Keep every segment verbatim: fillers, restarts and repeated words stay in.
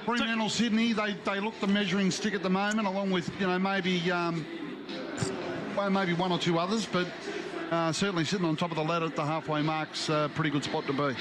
Fremantle, Sydney, they, they look the measuring stick at the moment, along with, you know, maybe um, well, maybe one or two others, but uh, certainly sitting on top of the ladder at the halfway mark's a pretty good spot to be.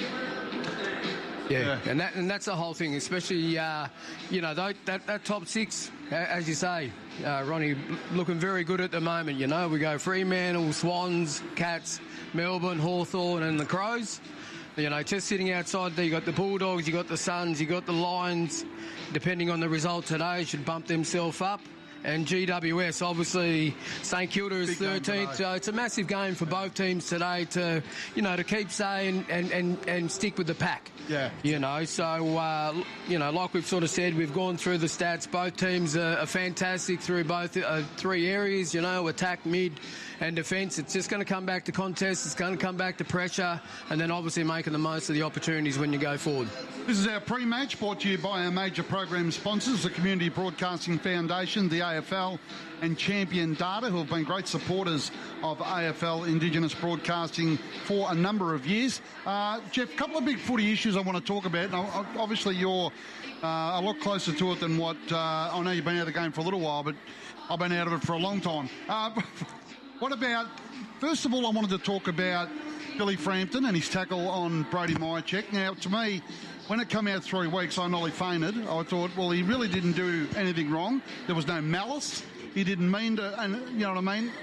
Yeah, yeah. And, that, and that's the whole thing, especially, uh, you know, that, that, that top six, as you say, uh, Ronnie, looking very good at the moment, you know. We go Fremantle, Swans, Cats, Melbourne, Hawthorn and the Crows. You know, just sitting outside there, you got the Bulldogs, you got the Suns, you got the Lions. Depending on the result today, should bump themselves up. And G W S, obviously, St Kilda is thirteenth. So it's a massive game for both teams today to, you know, to keep saying and, and, and stick with the pack. Yeah. You know, so, uh, you know, like we've sort of said, we've gone through the stats. Both teams are, are fantastic through both uh, three areas, you know, attack, mid and defence. It's just going to come back to contest. It's going to come back to pressure and then obviously making the most of the opportunities when you go forward. This is our pre-match brought to you by our major program sponsors, the Community Broadcasting Foundation, the A F L and Champion Data, who have been great supporters of A F L Indigenous broadcasting for a number of years. Uh, Jeff, a couple of big footy issues I want to talk about. Now, obviously, you're uh, a lot closer to it than what... Uh, I know you've been out of the game for a little while, but I've been out of it for a long time. Uh, what about... First of all, I wanted to talk about Billy Frampton and his tackle on Brody Mihocek. Now, to me, when it came out three weeks, I nearly fainted. I thought, well, he really didn't do anything wrong. There was no malice. He didn't mean to, and you know what I mean?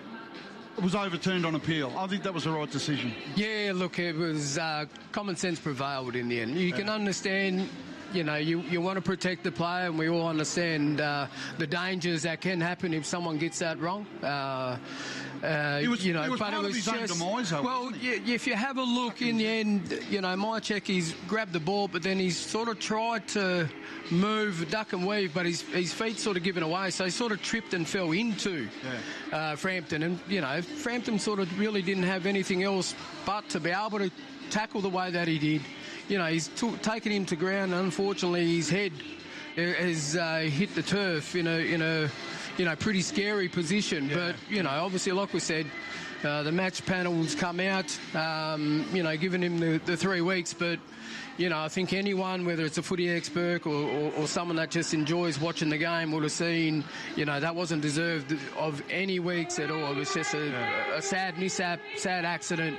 It was overturned on appeal. I think that was the right decision. Yeah, look, it was uh, common sense prevailed in the end. You yeah. can understand, you know, you, you want to protect the player, and we all understand uh, the dangers that can happen if someone gets that wrong. Uh, Uh, he was, you know, he was but part it was of his just, own demise, though, well, yeah, if you have a look in the end, you know, Mihocek, he's grabbed the ball, but then he's sort of tried to move, duck and weave, but his his feet sort of given away, so he sort of tripped and fell into yeah. uh, Frampton, and you know, Frampton sort of really didn't have anything else but to be able to tackle the way that he did. You know, he's t- taken him to ground, and unfortunately, his head has uh, hit the turf in a in a. you know, pretty scary position. Yeah. But, you know, obviously, like we said, uh, the match panel's come out, um, you know, giving him the, the three weeks. But, you know, I think anyone, whether it's a footy expert or, or, or someone that just enjoys watching the game, would have seen, you know, that wasn't deserved of any weeks at all. It was just a, yeah. a sad mishap, sad accident.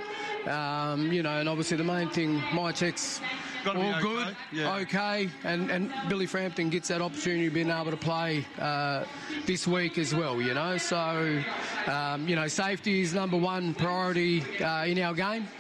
Um, you know, and obviously the main thing, Mihocek's all okay. good, yeah. okay, and, and Billy Frampton gets that opportunity of being able to play uh, this week as well, you know. So, um, you know, safety is number one priority uh, in our game.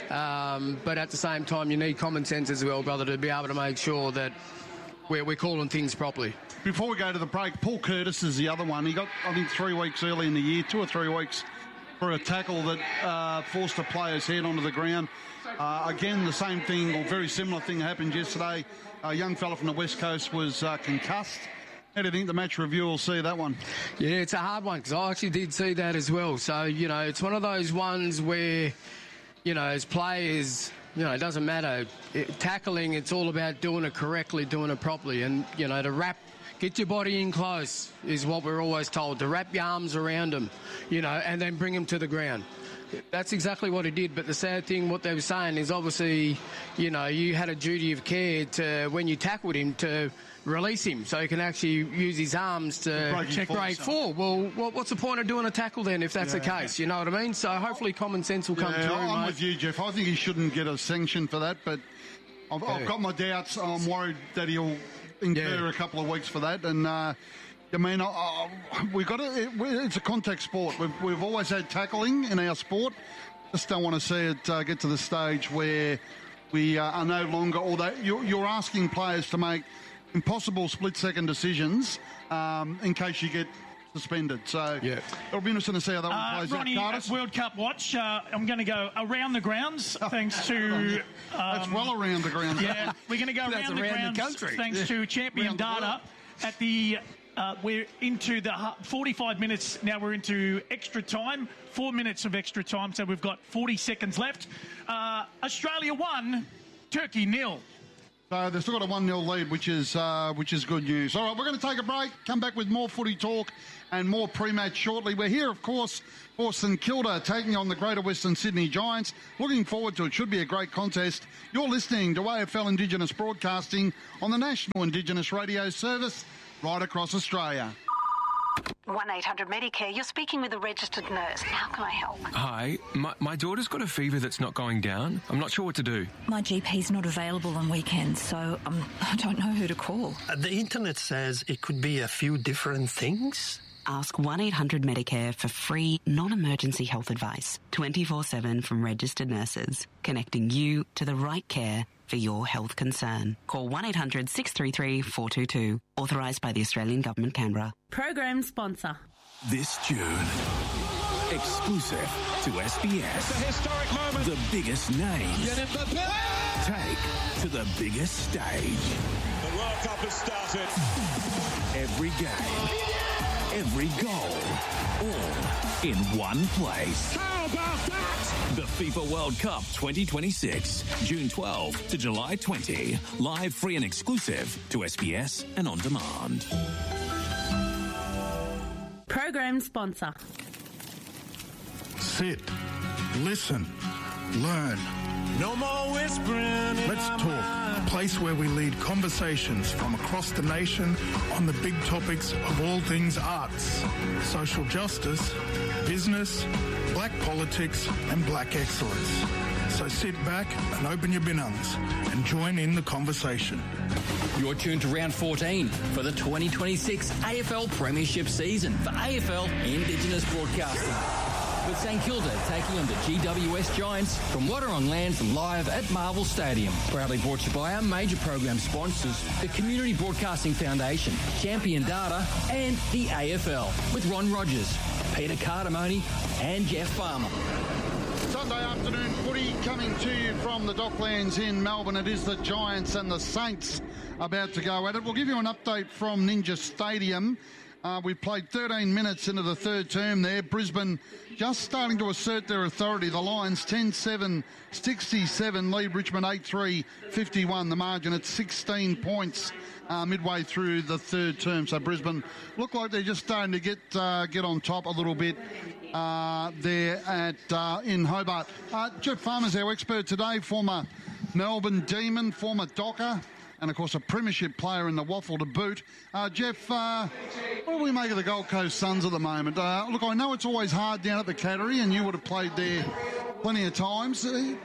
Um, but at the same time, you need common sense as well, brother, to be able to make sure that we're, we're calling things properly. Before we go to the break, Paul Curtis is the other one. He got, I think, three weeks early in the year, two or three weeks, for a tackle that uh, forced a player's head onto the ground. Uh, again, the same thing, or very similar thing happened yesterday. A young fella from the West Coast was uh, concussed. How do you think the match review will see that one? Yeah, it's a hard one, because I actually did see that as well. So, you know, it's one of those ones where, you know, as players, you know, it doesn't matter. It, tackling, it's all about doing it correctly, doing it properly. And, you know, to wrap, get your body in close is what we're always told, to wrap your arms around them, you know, and then bring them to the ground. That's exactly what he did, but the sad thing, what they were saying is obviously, you know, you had a duty of care to, when you tackled him, to release him so he can actually use his arms to break, break fall. Well, what's the point of doing a tackle then if that's yeah. the case? You know what I mean? So hopefully common sense will come yeah, through, I'm mate. with you, Jeff. I think he shouldn't get a sanction for that, but I've, yeah. I've got my doubts. I'm worried that he'll incur yeah. a couple of weeks for that, and uh, I mean, uh, we've got to, it, it's a contact sport. We've, we've always had tackling in our sport. Just don't want to see it uh, get to the stage where we uh, are no longer, although you're, you're asking players to make impossible split-second decisions um, in case you get suspended. So yeah. it'll be interesting to see how that one uh, plays Ronnie, out. Ronnie, World Cup watch. Uh, I'm going to go around the grounds thanks to... Um, That's well around the grounds. Yeah, we're going to go around, around the grounds the thanks yeah. to Champion around Data at the... Uh, we're into the forty-five minutes. Now we're into extra time. Four minutes of extra time. So we've got forty seconds left. Uh, Australia one, Turkey nil. So they've still got a one nil lead, which is uh, which is good news. All right, we're going to take a break, come back with more footy talk and more pre-match shortly. We're here, of course, for St Kilda taking on the Greater Western Sydney Giants. Looking forward to it. Should be a great contest. You're listening to A F L Indigenous Broadcasting on the National Indigenous Radio Service right across Australia. one eight hundred Medicare, you're speaking with a registered nurse. How can I help? Hi, my, my daughter's got a fever that's not going down. I'm not sure what to do. My G P's not available on weekends, so um, I don't know who to call. Uh, the internet says it could be a few different things. Ask one eight hundred Medicare for free, non-emergency health advice, twenty-four seven from registered nurses, connecting you to the right care for your health concern. Call one eight hundred six three three four two two. Authorised by the Australian Government, Canberra. Program sponsor. This June, exclusive to S B S. It's a historic moment. The biggest names take to the biggest stage. The World Cup has started. Every game, every goal, all in one place. How about that? The FIFA World Cup twenty twenty-six, June twelfth to July twentieth. Live, free and exclusive to S B S and on demand. Program sponsor. Sit, listen, learn. No more whispering. Let's talk. A place where we lead conversations from across the nation on the big topics of all things arts, social justice, business, black politics and black excellence. So sit back and open your binungs and join in the conversation. You're tuned to round fourteen for the twenty twenty-six A F L Premiership season for A F L Indigenous Broadcasting. With St Kilda taking on the G W S Giants from Water on Land live at Marvel Stadium. Proudly brought to you by our major program sponsors, the Community Broadcasting Foundation, Champion Data and the A F L. With Ron Rogers, Peter Cardamone and Jeff Farmer. Sunday afternoon footy coming to you from the Docklands in Melbourne. It is the Giants and the Saints about to go at it. We'll give you an update from Ninja Stadium. Uh, we played thirteen minutes into the third term there. Brisbane just starting to assert their authority. The Lions ten seven sixty-seven lead Richmond eight three fifty-one. The margin at sixteen points uh, midway through the third term. So Brisbane look like they're just starting to get uh, get on top a little bit uh, there at uh, in Hobart. Uh, Jeff Farmer's our expert today, former Melbourne Demon, former Docker, and, of course, a premiership player in the waffle to boot. Uh, Jeff, uh, what do we make of the Gold Coast Suns at the moment? Uh, look, I know it's always hard down at the Cattery, and you would have played there plenty of times. Uh,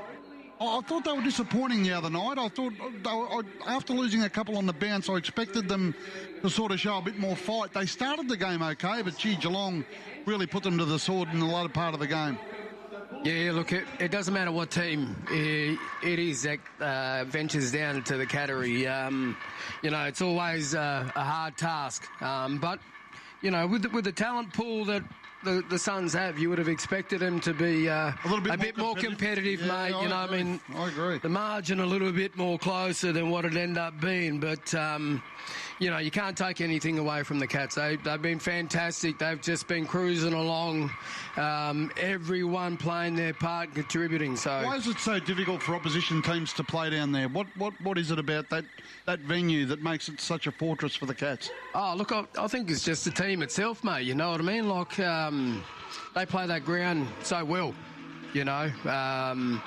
I thought they were disappointing the other night. I thought, they were, after losing a couple on the bounce, I expected them to sort of show a bit more fight. They started the game okay, but, gee, Geelong really put them to the sword in the latter part of the game. Yeah, look, it, it doesn't matter what team it, it is that uh, ventures down to the Cattery. Um, you know, it's always uh, a hard task. Um, but, you know, with the, with the talent pool that the, the Suns have, you would have expected them to be uh, a, little bit, a more bit more competitive, yeah, mate. I you know, agree. I mean, I agree. The margin a little bit more closer than what it ended up being. But, um, you know, you can't take anything away from the Cats. They, they've been fantastic. They've just been cruising along. Um, everyone playing their part and contributing. So why is it so difficult for opposition teams to play down there? What what what is it about that that venue that makes it such a fortress for the Cats? Oh, look, I, I think it's just the team itself, mate. You know what I mean? Like um, they play that ground so well, you know, um,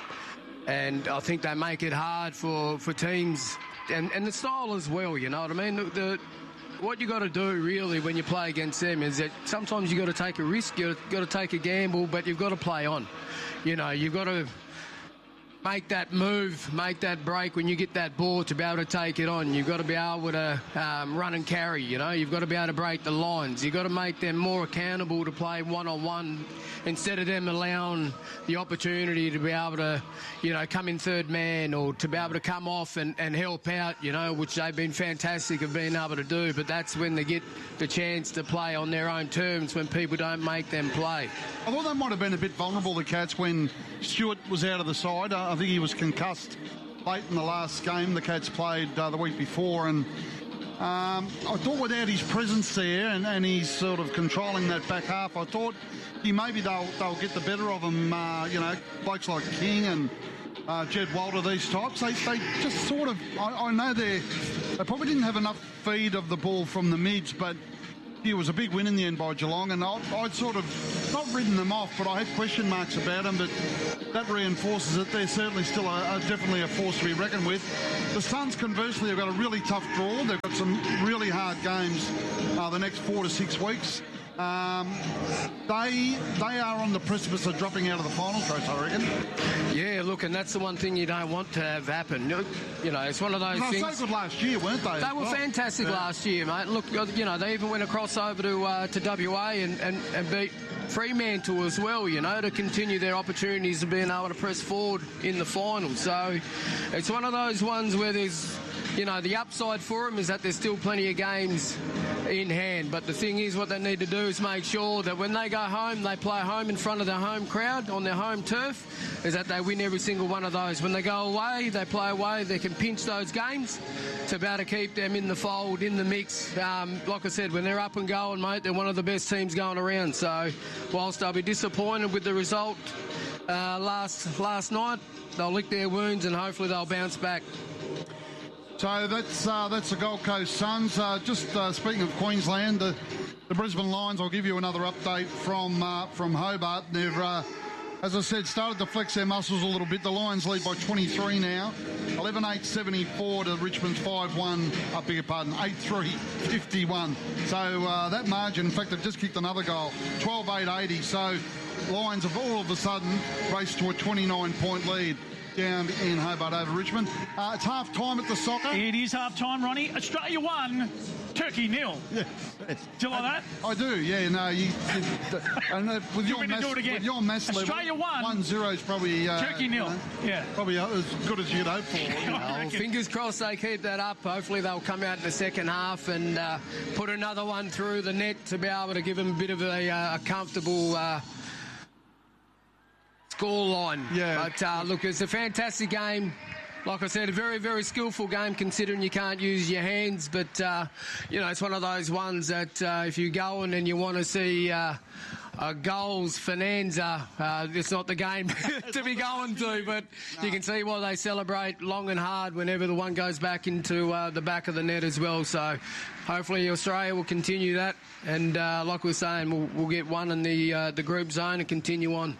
and I think they make it hard for for teams. And, and the style as well, you know what I mean? The, the, what you got to do really when you play against them is that sometimes you got to take a risk, you got to take a gamble, but you've got to play on. You know, you've got to make that move, make that break when you get that ball to be able to take it on. You've got to be able to um, run and carry, you know. You've got to be able to break the lines. You've got to make them more accountable to play one-on-one instead of them allowing the opportunity to be able to, you know, come in third man or to be able to come off and, and help out, you know, which they've been fantastic of being able to do. But that's when they get the chance to play on their own terms when people don't make them play. I thought they might have been a bit vulnerable, the Cats, when Stewart was out of the side. Uh, I think he was concussed late in the last game the Cats played uh, the week before, and um, I thought without his presence there and, and he's sort of controlling that back half, I thought he maybe they'll they'll get the better of him. Uh, you know, blokes like King and uh, Jed Walter, these types, they, they just sort of, I, I know they they probably didn't have enough feed of the ball from the mids, but it was a big win in the end by Geelong, and I'd, I'd sort of not ridden them off, but I had question marks about them, but that reinforces it. They're certainly still a, a, definitely a force to be reckoned with. The Suns, conversely, have got a really tough draw. They've got some really hard games uh, the next four to six weeks. Um, they they are on the precipice of dropping out of the finals race, I reckon. Yeah, look, and that's the one thing you don't want to have happen. You know, it's one of those they things. They were so good last year, weren't they? They were well, fantastic yeah. last year, mate. Look, you know, they even went across over to uh, to W A and, and, and beat Fremantle as well, you know, to continue their opportunities of being able to press forward in the finals. So it's one of those ones where there's, you know, the upside for them is that there's still plenty of games in hand. But the thing is, what they need to do is make sure that when they go home, they play home in front of their home crowd on their home turf, is that they win every single one of those. When they go away, they play away, they can pinch those games to be able to keep them in the fold, in the mix. Um, like I said, when they're up and going, mate, they're one of the best teams going around. So whilst they'll be disappointed with the result uh, last last night, they'll lick their wounds and hopefully they'll bounce back. So that's uh, that's the Gold Coast Suns. Uh, just uh, speaking of Queensland, the, the Brisbane Lions, I'll give you another update from uh, from Hobart. They've, uh, as I said, started to flex their muscles a little bit. The Lions lead by twenty-three now. eleven eight seventy-four to Richmond's five one, I beg your pardon, eight three fifty-one. So uh, that margin, in fact, they've just kicked another goal, twelve eight eighty. So Lions have all of a sudden raced to a twenty-nine point lead down in Hobart over Richmond. Uh, it's half time at the soccer. It is half time, Ronnie. Australia one, Turkey nil. Yeah. Do you like that? I do, yeah. No, you, you and uh, with, your mass, with your mass level, Australia one, one zero is probably uh, Turkey nil. You know, yeah, probably as good as you'd hope for. You know. Well, fingers crossed they keep that up. Hopefully they'll come out in the second half and uh, put another one through the net to be able to give them a bit of a, uh, a comfortable Uh, score line. Yeah. But uh, look, it's a fantastic game. Like I said, a very, very skillful game considering you can't use your hands. But, uh, you know, it's one of those ones that uh, if you go in and you want to see uh, uh, goals, Finanza, uh, it's not the game to be going to. But no. You can see why they celebrate long and hard whenever the one goes back into uh, the back of the net as well. So hopefully Australia will continue that. And uh, like we were saying, we'll, we'll get one in the, uh, the group zone and continue on.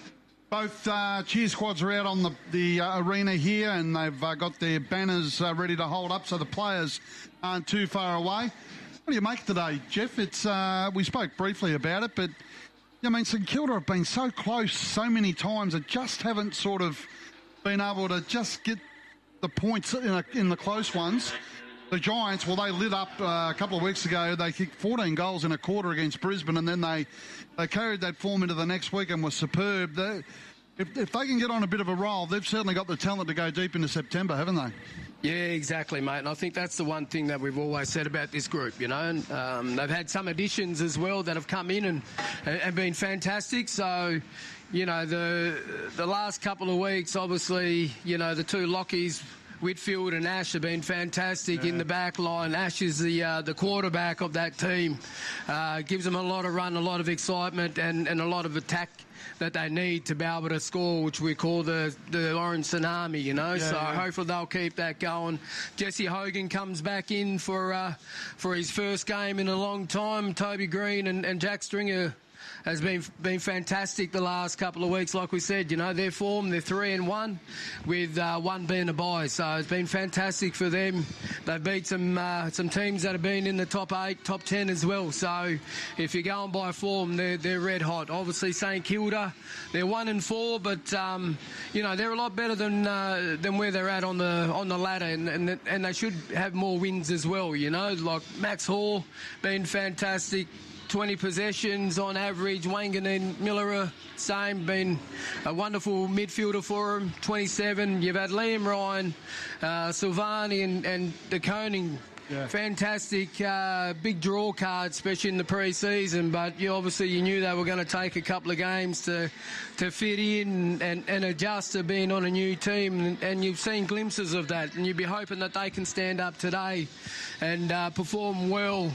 Both uh, cheer squads are out on the, the uh, arena here, and they've uh, got their banners uh, ready to hold up, so the players aren't too far away. What do you make today, Jeff? It's uh, we spoke briefly about it, but I mean, St Kilda have been so close so many times that just haven't sort of been able to just get the points in, a, in the close ones. The Giants, well, they lit up uh, a couple of weeks ago. They kicked fourteen goals in a quarter against Brisbane, and then they, they carried that form into the next week and were superb. They, if, if they can get on a bit of a roll, they've certainly got the talent to go deep into September, haven't they? Yeah, exactly, mate. And I think that's the one thing that we've always said about this group, you know. And, um, they've had some additions as well that have come in and, and been fantastic. So, you know, the the last couple of weeks, obviously, you know, the two Lockies, Whitfield and Ash, have been fantastic yeah. in the back line. Ash is the uh, the quarterback of that team. Uh, gives them a lot of run, a lot of excitement and, and a lot of attack that they need to be able to score, which we call the, the orange tsunami, you know. Yeah, so yeah. hopefully they'll keep that going. Jesse Hogan comes back in for uh, for his first game in a long time. Toby Green and, and Jack Stringer has been been fantastic the last couple of weeks. Like we said, you know, their form, they're three and one with uh, one being a bye. So it's been fantastic for them. They've beat some uh, some teams that have been in the top eight, top ten as well. So if you're going by form, they're, they're red hot. Obviously, St Kilda, they're one and four, but, um, you know, they're a lot better than uh, than where they're at on the on the ladder, and, and, and they should have more wins as well, you know. Like Max Hall, been fantastic. twenty possessions on average. Wangan Miller, same, been a wonderful midfielder for him. twenty-seven. You've had Liam Ryan, uh, Silvani and, and De Koning. Yeah. Fantastic, uh, big draw card, especially in the pre-season. But you obviously you knew they were going to take a couple of games to to fit in and, and adjust to being on a new team. And, and you've seen glimpses of that. And you'd be hoping that they can stand up today and uh, perform well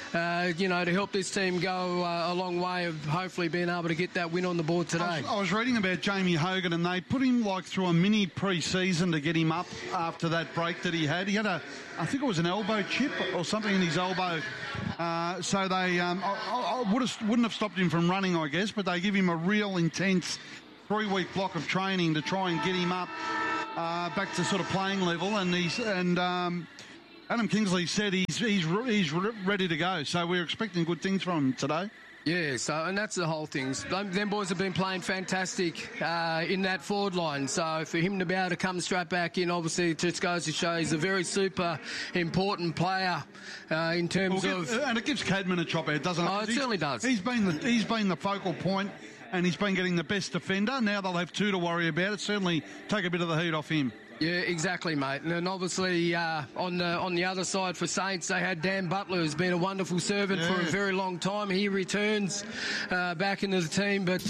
uh, you know, to help this team go uh, a long way of hopefully being able to get that win on the board today. I was, I was reading about Jamie Hogan, and they put him like through a mini pre-season to get him up after that break that he had. He had a, I think it was an elbow chip or something in his elbow. Uh, so they um, I, I would have, wouldn't have stopped him from running, I guess, but they give him a real intense three-week block of training to try and get him up uh, back to sort of playing level. And he's and um, Adam Kingsley said he's he's he's ready to go. So we're expecting good things from him today. Yeah, so and that's the whole thing. Them boys have been playing fantastic uh, in that forward line. So for him to be able to come straight back in, obviously, it just goes to show he's a very super important player uh, in terms well, of. And it gives Cadman a chop out, doesn't it? Oh, it he's, certainly does. He's been the he's been the focal point, and he's been getting the best defender. Now they'll have two to worry about. It certainly take a bit of the heat off him. Yeah, exactly, mate. And then obviously uh, on the on the other side for Saints, they had Dan Butler, who's been a wonderful servant yeah. for a very long time. He returns uh, back into the team, but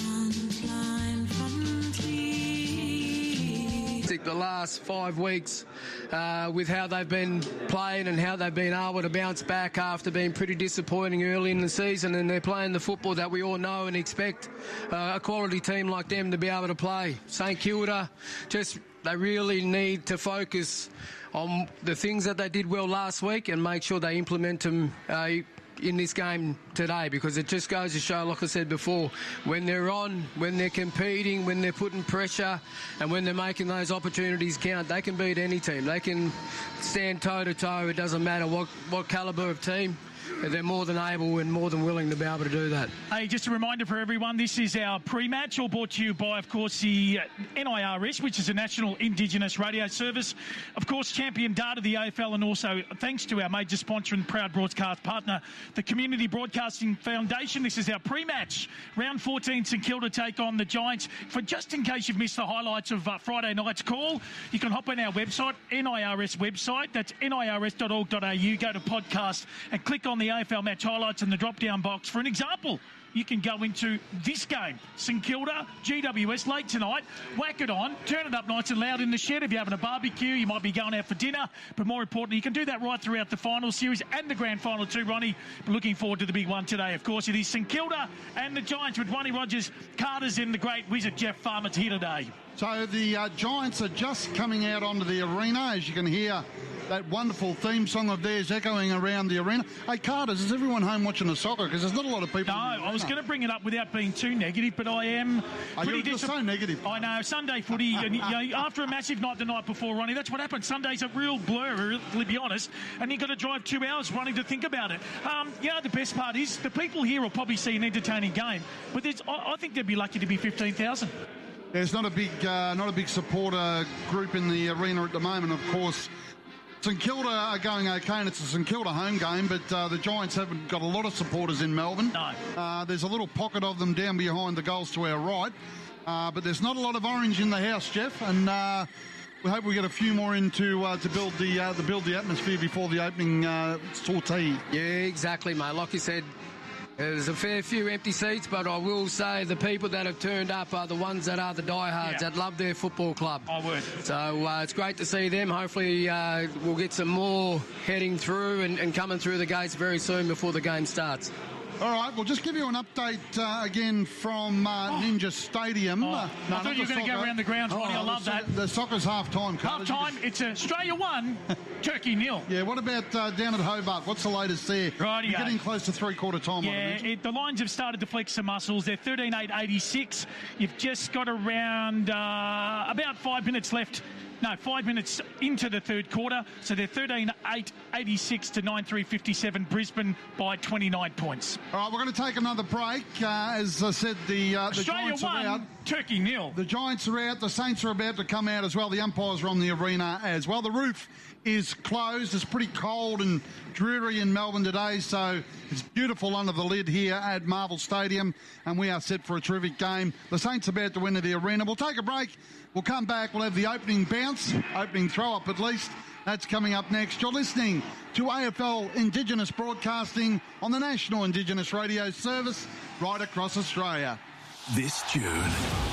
the last five weeks uh, with how they've been playing and how they've been able to bounce back after being pretty disappointing early in the season, and they're playing the football that we all know and expect uh, a quality team like them to be able to play. St Kilda just... They really need to focus on the things that they did well last week and make sure they implement them uh, in this game today, because it just goes to show, like I said before, when they're on, when they're competing, when they're putting pressure and when they're making those opportunities count, they can beat any team. They can stand toe-to-toe. It doesn't matter what, what calibre of team. They're more than able and more than willing to be able to do that. Hey, just a reminder for everyone, this is our pre-match, all brought to you by, of course, the N I R S, which is a National Indigenous Radio Service. Of course, Champion Data, the A F L, and also thanks to our major sponsor and proud broadcast partner, the Community Broadcasting Foundation. This is our pre-match. Round fourteen, St Kilda take on the Giants. For just in case you've missed the highlights of uh, Friday night's call, you can hop on our website, N I R S website. That's N I R S dot org dot A U. Go to podcast and click on the A F L match highlights in the drop-down box. For an example, you can go into this game, St Kilda, G W S, late tonight, whack it on, turn it up nice and loud in the shed. If you're having a barbecue, you might be going out for dinner, but more importantly, you can do that right throughout the final series and the grand final too, Ronnie. Looking forward to the big one today. Of course, it is St Kilda and the Giants with Ronnie Rogers, Carter's in the great wizard Jeff Farmer's here today. So the uh, Giants are just coming out onto the arena, as you can hear that wonderful theme song of theirs echoing around the arena. Hey, Carters, is everyone home watching the soccer? Because there's not a lot of people. No, I was going to bring it up without being too negative, but I am oh, pretty you're, dis- you're so negative. I know, Sunday footy, and, you know, after a massive night the night before, Ronnie, that's what happens. Sunday's a real blur, to be honest, and you've got to drive two hours running to think about it. Um, you know, the best part is the people here will probably see an entertaining game, but I, I think they'd be lucky to be fifteen thousand. There's not a big, uh, not a big supporter group in the arena at the moment, of course. St Kilda are going okay, and it's a St Kilda home game, but uh, the Giants haven't got a lot of supporters in Melbourne. No. Uh, there's a little pocket of them down behind the goals to our right, uh, but there's not a lot of orange in the house, Jeff, and uh, we hope we get a few more in to, uh, to build the uh, to build the atmosphere before the opening uh, sortie. Yeah, exactly, mate. Like you said, there's a fair few empty seats, but I will say the people that have turned up are the ones that are the diehards, yeah. that love their football club. I would. So uh, it's great to see them. Hopefully uh, we'll get some more heading through and, and coming through the gates very soon before the game starts. All right, we'll just give you an update uh, again from uh, oh. Ninja Stadium. Oh. Uh, no, I thought you were going to go around the grounds, Ronnie. Oh, I love the, that. The soccer's half-time. Half-time, it's Australia one, Turkey nil. Yeah, what about uh, down at Hobart? What's the latest there? Right, You're getting close to three-quarter time. Yeah, it, the Lions have started to flex some muscles. They're thirteen eight eighty-six. You've just got around uh, about five minutes left. No, five minutes into the third quarter. So they're thirteen eight eighty-six to nine three fifty-seven. Brisbane by twenty-nine points. All right, we're going to take another break. Uh, as I said, the, uh, the Australia Giants one, are out. Turkey nil. The Giants are out. The Saints are about to come out as well. The umpires are on the arena as well. The roof is closed. It's pretty cold and dreary in Melbourne today, so it's beautiful under the lid here at Marvel Stadium, and we are set for a terrific game. The Saints are about to enter the arena. We'll take a break. We'll come back. We'll have the opening bounce, opening throw-up at least. That's coming up next. You're listening to A F L Indigenous Broadcasting on the National Indigenous Radio Service right across Australia. This June,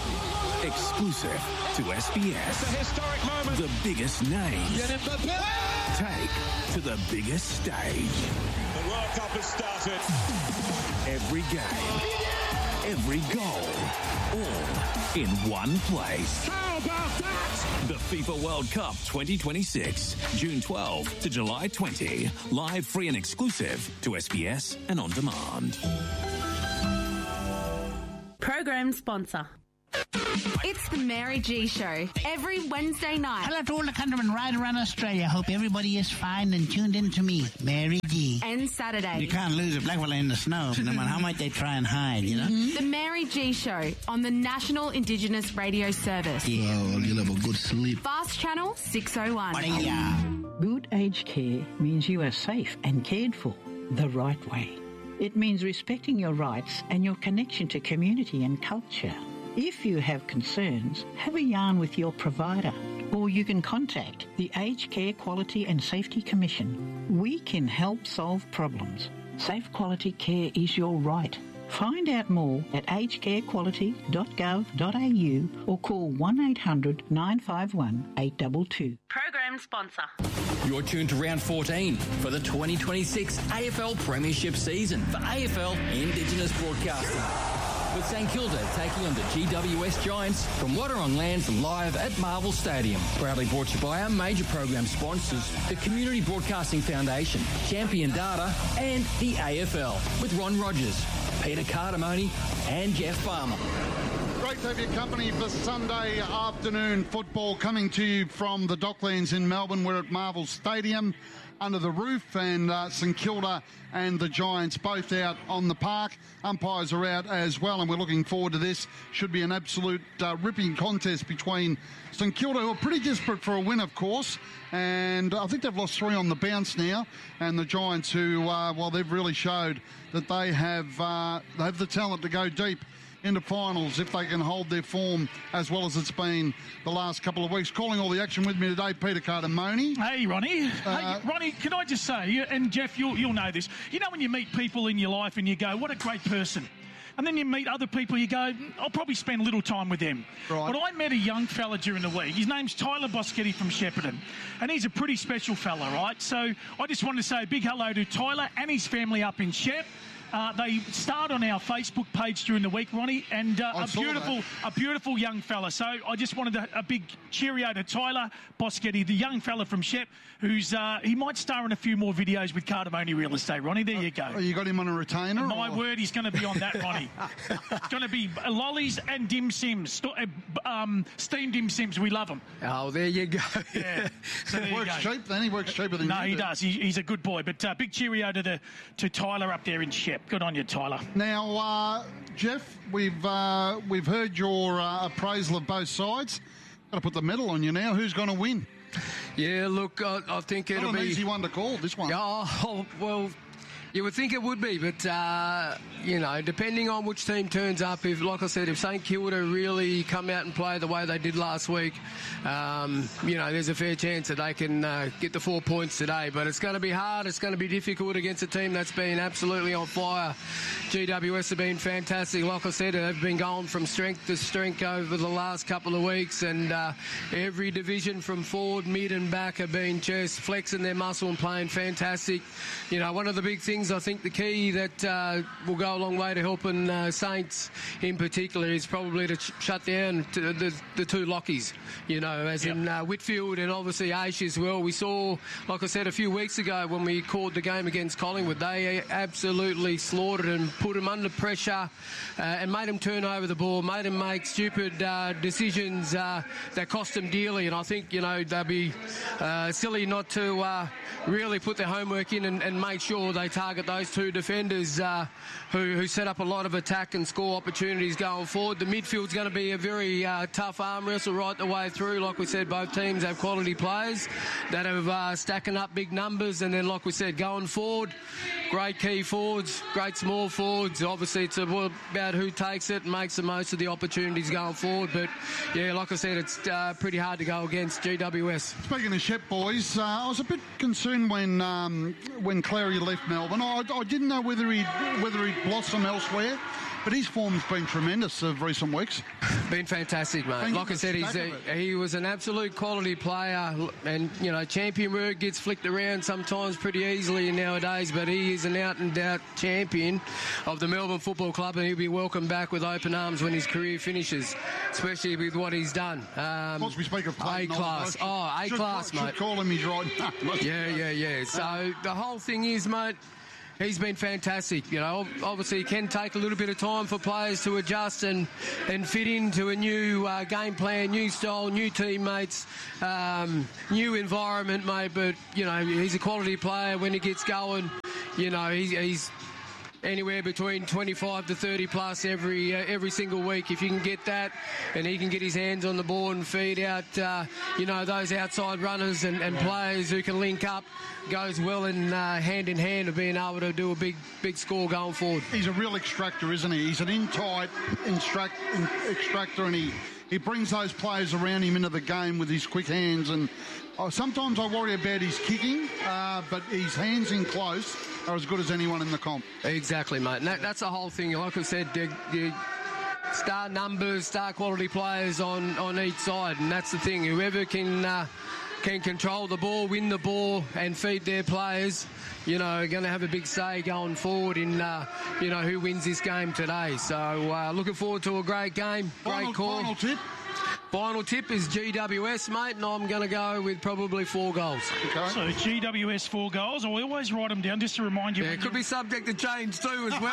exclusive to S B S. It's a historic moment. The biggest names take to the biggest stage. The World Cup has started. Every game, every goal, all in one place. How about that? The FIFA World Cup twenty twenty-six, June twelfth to July twentieth. Live, free and exclusive to S B S and on demand. Program sponsor. It's the Mary G Show every Wednesday night. Hello to all the countrymen right around Australia. Hope everybody is fine and tuned in to me, Mary G. And Saturday. You can't lose a black fella in the snow, no matter how much they try and hide, you know? Mm-hmm. The Mary G Show on the National Indigenous Radio Service. Yeah, well, you'll have a good sleep. Fast Channel six oh one. Good aged care means you are safe and cared for the right way. It means respecting your rights and your connection to community and culture. If you have concerns, have a yarn with your provider, or you can contact the Aged Care Quality and Safety Commission. We can help solve problems. Safe quality care is your right. Find out more at aged care quality dot gov dot a u or call one eight hundred nine five one eight two two. Program sponsor. You're tuned to round fourteen for the twenty twenty-six A F L Premiership season for A F L Indigenous Broadcasting. With St Kilda taking on the G W S Giants from Waterong Lands live at Marvel Stadium. Proudly brought to you by our major program sponsors, the Community Broadcasting Foundation, Champion Data and the A F L. With Ron Rogers, Peter Cardamone and Jeff Farmer. Great to have your company for Sunday afternoon football, coming to you from the Docklands in Melbourne. We're at Marvel Stadium under the roof, and uh, St Kilda and the Giants both out on the park. Umpires are out as well, and we're looking forward to this. Should be an absolute uh, ripping contest between St Kilda, who are pretty desperate for a win, of course, and I think they've lost three on the bounce now, and the Giants, who, uh, well, they've really showed that they have, uh, they have the talent to go deep into finals if they can hold their form as well as it's been the last couple of weeks. Calling all the action with me today, Peter Cardamone. Hey, Ronnie. Uh, hey, Ronnie, can I just say, and Jeff, you'll, you'll know this, you know when you meet people in your life and you go, what a great person. And then you meet other people, you go, I'll probably spend a little time with them. Right. But I met a young fella during the week. His name's Tyler Boschetti from Shepparton. And he's a pretty special fella, right? So I just wanted to say a big hello to Tyler and his family up in Shep. Uh, they starred on our Facebook page during the week, Ronnie, and uh, a beautiful, a beautiful young fella. So I just wanted a, a big cheerio to Tyler Boschetti, the young fella from Shep, who's uh, he might star in a few more videos with Cardamone Real Estate. Ronnie, there you go. Oh, you got him on a retainer? My or? word, he's going to be on that, Ronnie. It's going to be lollies and dim sims, st- uh, um, steamed dim sims. We love them. Oh, there you go. Yeah, so there He works you go. cheap, then he works cheaper than No, you he do. does. He, he's a good boy. But uh, big cheerio to the to Tyler up there in Shep. Good on you, Tyler. Now, uh, Jeff, we've uh, we've heard your uh, appraisal of both sides. Got to put the medal on you now. Who's going to win? Yeah, look, I, I think it'll Not an be... easy one to call, this one. Oh, well, you would think it would be, but, uh, you know, depending on which team turns up, if, like I said, if St Kilda really come out and play the way they did last week, um, you know, there's a fair chance that they can uh, get the four points today. But it's going to be hard. It's going to be difficult against a team that's been absolutely on fire. G W S have been fantastic. Like I said, they've been going from strength to strength over the last couple of weeks, and uh, every division from forward, mid and back have been just flexing their muscle and playing fantastic. You know, one of the big things, I think the key that uh, will go a long way to helping uh, Saints in particular is probably to ch- shut down to the, the two lockies, you know, as yep. in uh, Whitfield and obviously Aish as well. We saw, like I said, a few weeks ago when we called the game against Collingwood, they absolutely slaughtered and put them under pressure uh, and made them turn over the ball, made them make stupid uh, decisions uh, that cost them dearly. And I think, you know, they'll be uh, silly not to uh, really put their homework in and, and make sure they target those two defenders uh, who, who set up a lot of attack and score opportunities going forward. The midfield's going to be a very uh, tough arm wrestle right the way through. Like we said, both teams have quality players that are uh, stacking up big numbers. And then, like we said, going forward, great key forwards, great small forwards. Obviously, it's about who takes it and makes the most of the opportunities going forward. But, yeah, like I said, it's uh, pretty hard to go against G W S. Speaking of Shep boys, uh, I was a bit concerned when um, when Clary left Melbourne. I, I didn't know whether he'd, whether he'd blossom elsewhere. but his form's been tremendous of recent weeks. Been fantastic, mate. Been like I said, he's a, he was an absolute quality player, and you know, champion word gets flicked around sometimes pretty easily nowadays, but he is an out-and-out champion of the Melbourne Football Club, and he'll be welcomed back with open arms when his career finishes, especially with what he's done. Um, Once we speak of A class, oh, A class, mate. Should call him his right. yeah, yeah, yeah. So the whole thing is, mate, he's been fantastic. You know, obviously it can take a little bit of time for players to adjust and, and fit into a new uh, game plan, new style, new teammates, um, new environment, mate. But, you know, he's a quality player when he gets going. You know, he, he's anywhere between twenty-five to thirty plus every uh, every single week. If you can get that, and he can get his hands on the ball and feed out, uh, you know, those outside runners and, and players who can link up, goes well in uh, hand in hand of being able to do a big big score going forward. He's a real extractor, isn't he? He's an in-tight extract, in, extractor, and he, he brings those players around him into the game with his quick hands. And oh, sometimes I worry about his kicking, uh, but his hands in close are as good as anyone in the comp. Exactly, mate. And that, that's the whole thing. Like I said, the, the star numbers, star quality players on, on each side, and that's the thing. Whoever can uh, can control the ball, win the ball, and feed their players, you know, are going to have a big say going forward in, uh, you know, who wins this game today. So uh, looking forward to a great game, great final, call. Final tip. Final tip is G W S, mate, and I'm going to go with probably four goals. Okay. So G W S four goals. I always write them down just to remind you. Yeah, it could be subject to change too as well.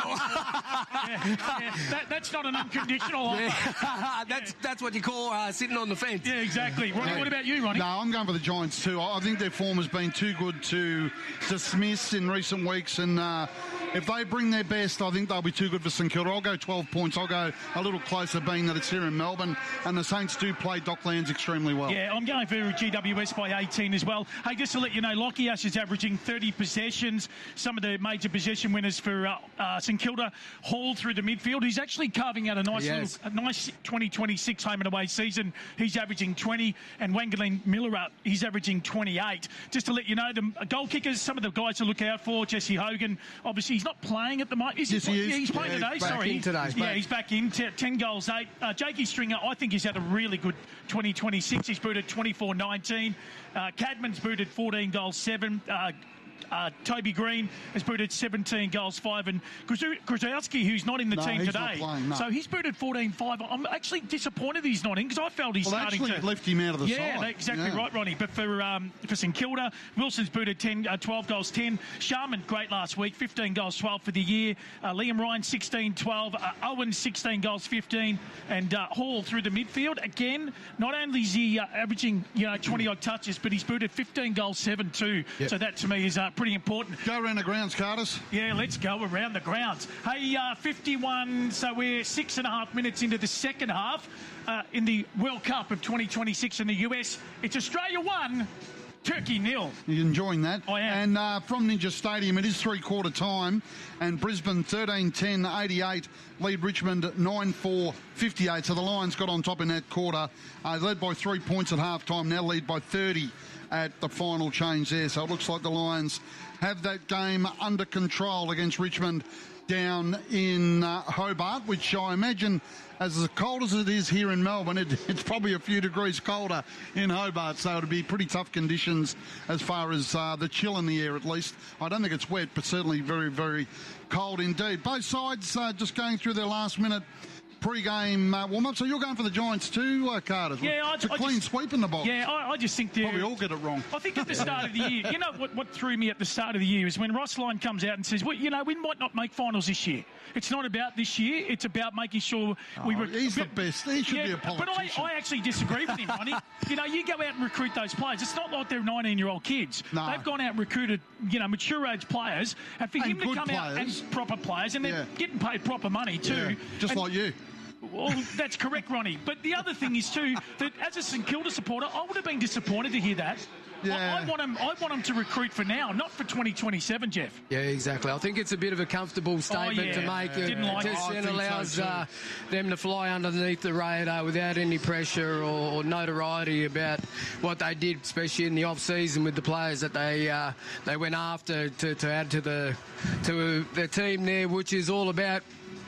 yeah, yeah. That, that's not an unconditional offer. Yeah. that's yeah. that's what you call uh, sitting on the fence. Yeah, exactly. Ronnie, yeah. What about you, Ronnie? No, I'm going for the Giants too. I think their form has been too good to dismiss in recent weeks, and uh, if they bring their best, I think they'll be too good for St Kilda. I'll go twelve points. I'll go a little closer, being that it's here in Melbourne, and the Saints do play Docklands extremely well. Yeah, I'm going for G W S by eighteen as well. Hey, just to let you know, Lockyer is averaging thirty possessions. Some of the major possession winners for uh, uh, St Kilda, Hall through the midfield. He's actually carving out a nice yes. little, a nice twenty twenty-six home and away season. He's averaging twenty, and Wangaleen Miller, he's averaging twenty-eight. Just to let you know, the goal kickers, some of the guys to look out for, Jesse Hogan, obviously he's not playing at the moment. Is yes, he, he is. Yeah, he's playing yeah, today, he's sorry. Today. He's yeah, back. he's back in. T- ten goals, eight. Uh, Jakey Stringer, I think he's had a really good twenty twenty-six. He's booted twenty-four nineteen. Uh, Cadman's booted fourteen goals, seven. Uh, Uh, Toby Green has booted seventeen goals, five, and Grozowski, who's not in the no, team he's today, not playing, no. so he's booted fourteen five. I'm actually disappointed he's not in, because I felt he's well, starting actually to left him out of the yeah, side. Yeah, exactly yeah. right, Ronnie. But for um, for St Kilda, Wilson's booted ten, uh, twelve goals, ten. Sharman, great last week, fifteen goals, twelve for the year. Uh, Liam Ryan, sixteen, twelve. Uh, Owen, sixteen goals, fifteen. And uh, Hall through the midfield. Again, not only is he uh, averaging, you know, twenty-odd touches, but he's booted fifteen goals, seven, too. Yep. So that, to me, is uh, pretty important. Go around the grounds, Carters. Yeah, let's go around the grounds. Hey, uh, fifty-one, so we're six and a half minutes into the second half uh, in the World Cup of twenty twenty-six in the U S. It's Australia one, Turkey nil. You're enjoying that? I am. And uh, from Ninja Stadium, it is three-quarter time, and Brisbane thirteen ten eighty-eight lead Richmond nine four fifty-eight. So the Lions got on top in that quarter. Uh, led by three points at half-time, now lead by thirty at the final change there. So it looks like the Lions have that game under control against Richmond down in uh, Hobart, which I imagine, as cold as it is here in Melbourne, it, it's probably a few degrees colder in Hobart, so it'll be pretty tough conditions as far as uh, the chill in the air, at least. I don't think it's wet, but certainly very, very cold indeed. Both sides uh, just going through their last minute pre-game uh, warm-up. So you're going for the Giants too, uh, Carter? Yeah, I, it's a I clean just, sweep in the box. Yeah, I, I just think they're... Probably all get it wrong. I think at the start of the year, you know what, what threw me at the start of the year is when Ross Lyon comes out and says, well, you know, we might not make finals this year. It's not about this year. It's about making sure oh, we... Rec- he's but, the best. He should yeah, be a politician. But I, I actually disagree with him, Ronnie. You know, you go out and recruit those players. It's not like they're nineteen-year-old kids. No. They've gone out and recruited, you know, mature-age players. And for and him to come players. out and proper players, and they're yeah. getting paid proper money too. Yeah, just and, like you. Well, that's correct, Ronnie. But the other thing is, too, that as a St Kilda supporter, I would have been disappointed to hear that. Yeah. I, I want them. I want them to recruit for now, not for twenty twenty-seven, Jeff. Yeah, exactly. I think it's a bit of a comfortable statement oh, yeah. to make. Yeah. It Didn't like just it. it allows so uh, them to fly underneath the radar without any pressure or, or notoriety about what they did, especially in the off season with the players that they uh, they went after to, to add to the to the team there, which is all about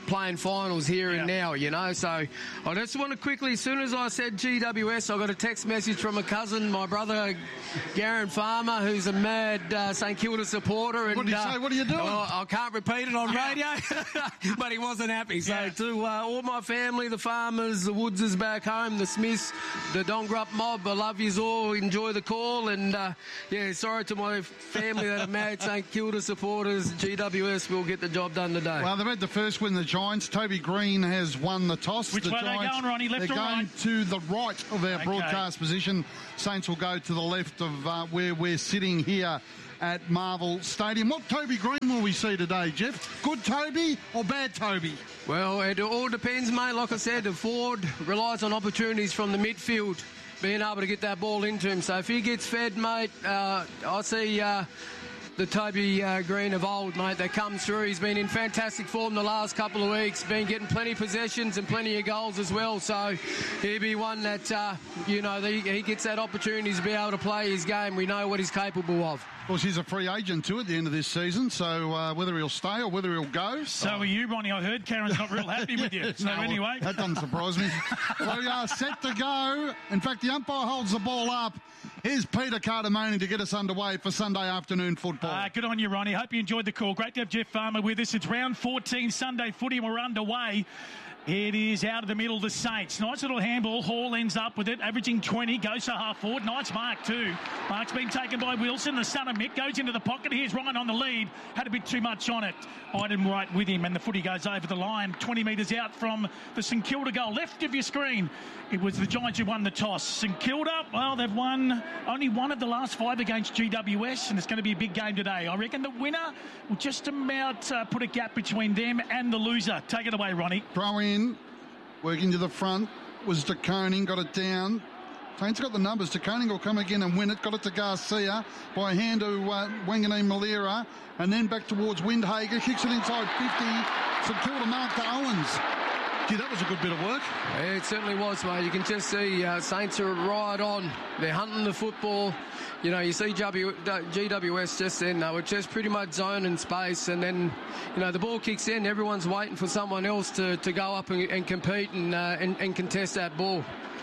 playing finals here yeah. and now, you know. So I just want to quickly, as soon as I said G W S, I got a text message from a cousin, my brother, Garen Farmer, who's a mad uh, St Kilda supporter. And, what did he uh, say? What are you doing? Oh, I can't repeat it on radio, but he wasn't happy. So Yeah. to uh, all my family, the Farmers, the Woodses back home, the Smiths, the Dongrup mob, I love yous all. Enjoy the call. And, uh, yeah, sorry to my family that are mad St Kilda supporters. G W S will get the job done today. Well, they've had the first win, the Giants. Toby Green has won the toss. Which the way are they Giants, going, Ronnie? Left they're or going right? to the right of our Okay. broadcast position. Saints will go to the left of uh, where we're sitting here at Marvel Stadium. What Toby Green will we see today, Jeff? Good Toby or bad Toby? Well, it all depends, mate. Like I said, the Ford relies on opportunities from the midfield, being able to get that ball into him. So if he gets fed, mate, uh, I see uh, the Toby uh, Green of old, mate, that comes through. He's been in fantastic form the last couple of weeks, been getting plenty of possessions and plenty of goals as well. So he'll be one that, uh, you know, he, he gets that opportunity to be able to play his game. We know what he's capable of. Of course, he's a free agent too at the end of this season, so uh, whether he'll stay or whether he'll go. So are you, Ronnie. I heard Karen's not real happy with you. So No, anyway. that doesn't surprise me. We are set to go. In fact, the umpire holds the ball up. Here's Peter Cardamone to get us underway for Sunday afternoon football. Uh, good on you, Ronnie. Hope you enjoyed the call. Great to have Jeff Farmer with us. It's round fourteen Sunday footy and we're underway. It is out of the middle, the Saints. Nice little handball. Hall ends up with it, averaging twenty, goes to half forward. Nice mark too. Mark's been taken by Wilson. The son of Mick goes into the pocket. Here's Ryan on the lead. Had a bit too much on it. Iden right with him, and the footy goes over the line. twenty metres out from the St Kilda goal. Left of your screen, it was the Giants who won the toss. St Kilda, well, they've won only one of the last five against G W S, and it's going to be a big game today. I reckon the winner will just about uh, put a gap between them and the loser. Take it away, Ronnie. Throw in. Working to the front was De Koning, got it down. Saints got the numbers. De Koning will come again and win it. Got it to Garcia by hand to uh, Wanganeen Malira. And then back towards Windhager. Kicks it inside fifty. St Kilda mark to Owens. Gee, that was a good bit of work. It certainly was, mate. You can just see uh, Saints are right on. They're hunting the football. You know, you see w, G W S just then, they were just pretty much zone in space, and then, you know, the ball kicks in, everyone's waiting for someone else to, to go up and, and compete and, uh, and and contest that ball.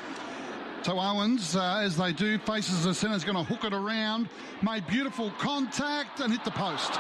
So Owens, uh, as they do, faces the centre, is going to hook it around, made beautiful contact and hit the post.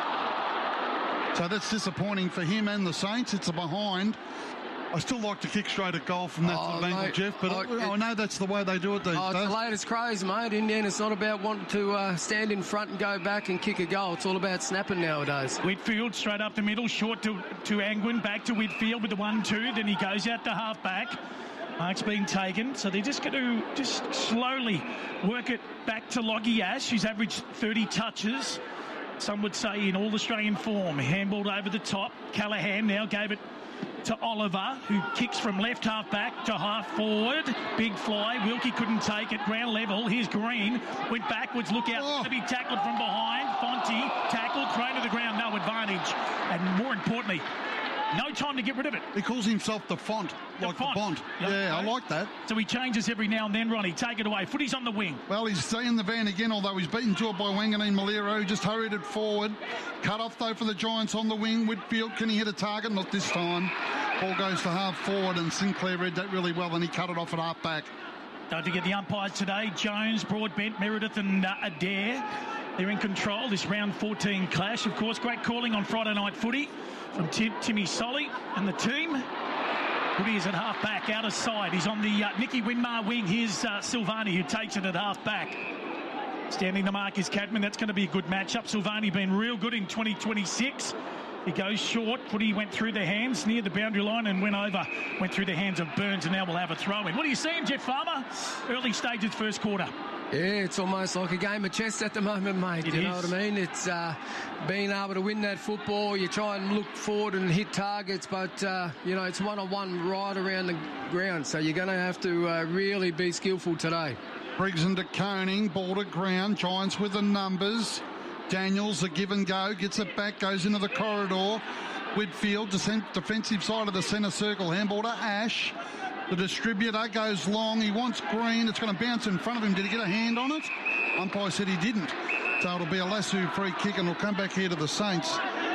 So that's disappointing for him and the Saints. It's a behind. I still like to kick straight at goal from that Oh, sort of angle, mate, Jeff, but I- I, I know that's the way they do it these Oh, it's days. the latest craze, mate. In the end, it's not about wanting to uh, stand in front and go back and kick a goal. It's all about snapping nowadays. Whitfield straight up the middle, short to, to Angwin, back to Whitfield with the one two, then he goes out to half back. Mark's been taken, so they're just going to just slowly work it back to Lockie Ash, who's averaged thirty touches. Some would say in all Australian form. Handballed over the top. Callahan now gave it to Oliver, who kicks from left half back to half forward. Big fly. Wilkie couldn't take it. Ground level. Here's Green. Went backwards. Look out. Oh. To be tackled from behind. Fonte tackled. Crane to the ground. No advantage. And more importantly, no time to get rid of it. He calls himself the Font, The like Font. the Bond. Yep. Yeah, I like that. So he changes every now and then, Ronnie. Take it away. Footy's on the wing. Well, he's in the van again, although he's beaten to it by Wanganeen Malira, who just hurried it forward. Cut off, though, for the Giants on the wing. Whitfield, can he hit a target? Not this time. Ball goes to half forward, and Sinclair read that really well, and he cut it off at half back. Don't forget the umpires today. Jones, Broadbent, Meredith and uh, Adair. They're in control. This round fourteen clash, of course. Great calling on Friday night footy from Tim, Timmy Solly and the team. Woody is at half back, out of side. He's on the uh, Nicky Winmar wing. Here's uh, Silvani, who takes it at half back. Standing the mark is Cadman. That's going to be a good matchup. Silvani been real good in twenty twenty-six. He goes short. Footy went through the hands near the boundary line and went over. Went through the hands of Burns, and now we'll have a throw in. What are you seeing, Jeff Farmer? Early stages, first quarter. Yeah, it's almost like a game of chess at the moment, mate. It you know is. what I mean? It's uh, being able to win that football. You try and look forward and hit targets, but, uh, you know, it's one-on-one right around the ground. So you're going to have to uh, really be skillful today. Briggs and De Koning, ball to ground. Giants with the numbers. Daniels, a give and go, gets it back, goes into the corridor. Whitfield, defensive side of the centre circle, handball to Ash. The distributor goes long. He wants Green. It's going to bounce in front of him. Did he get a hand on it? Umpire said he didn't. So it'll be a Lassu free kick, and it'll come back here to the Saints.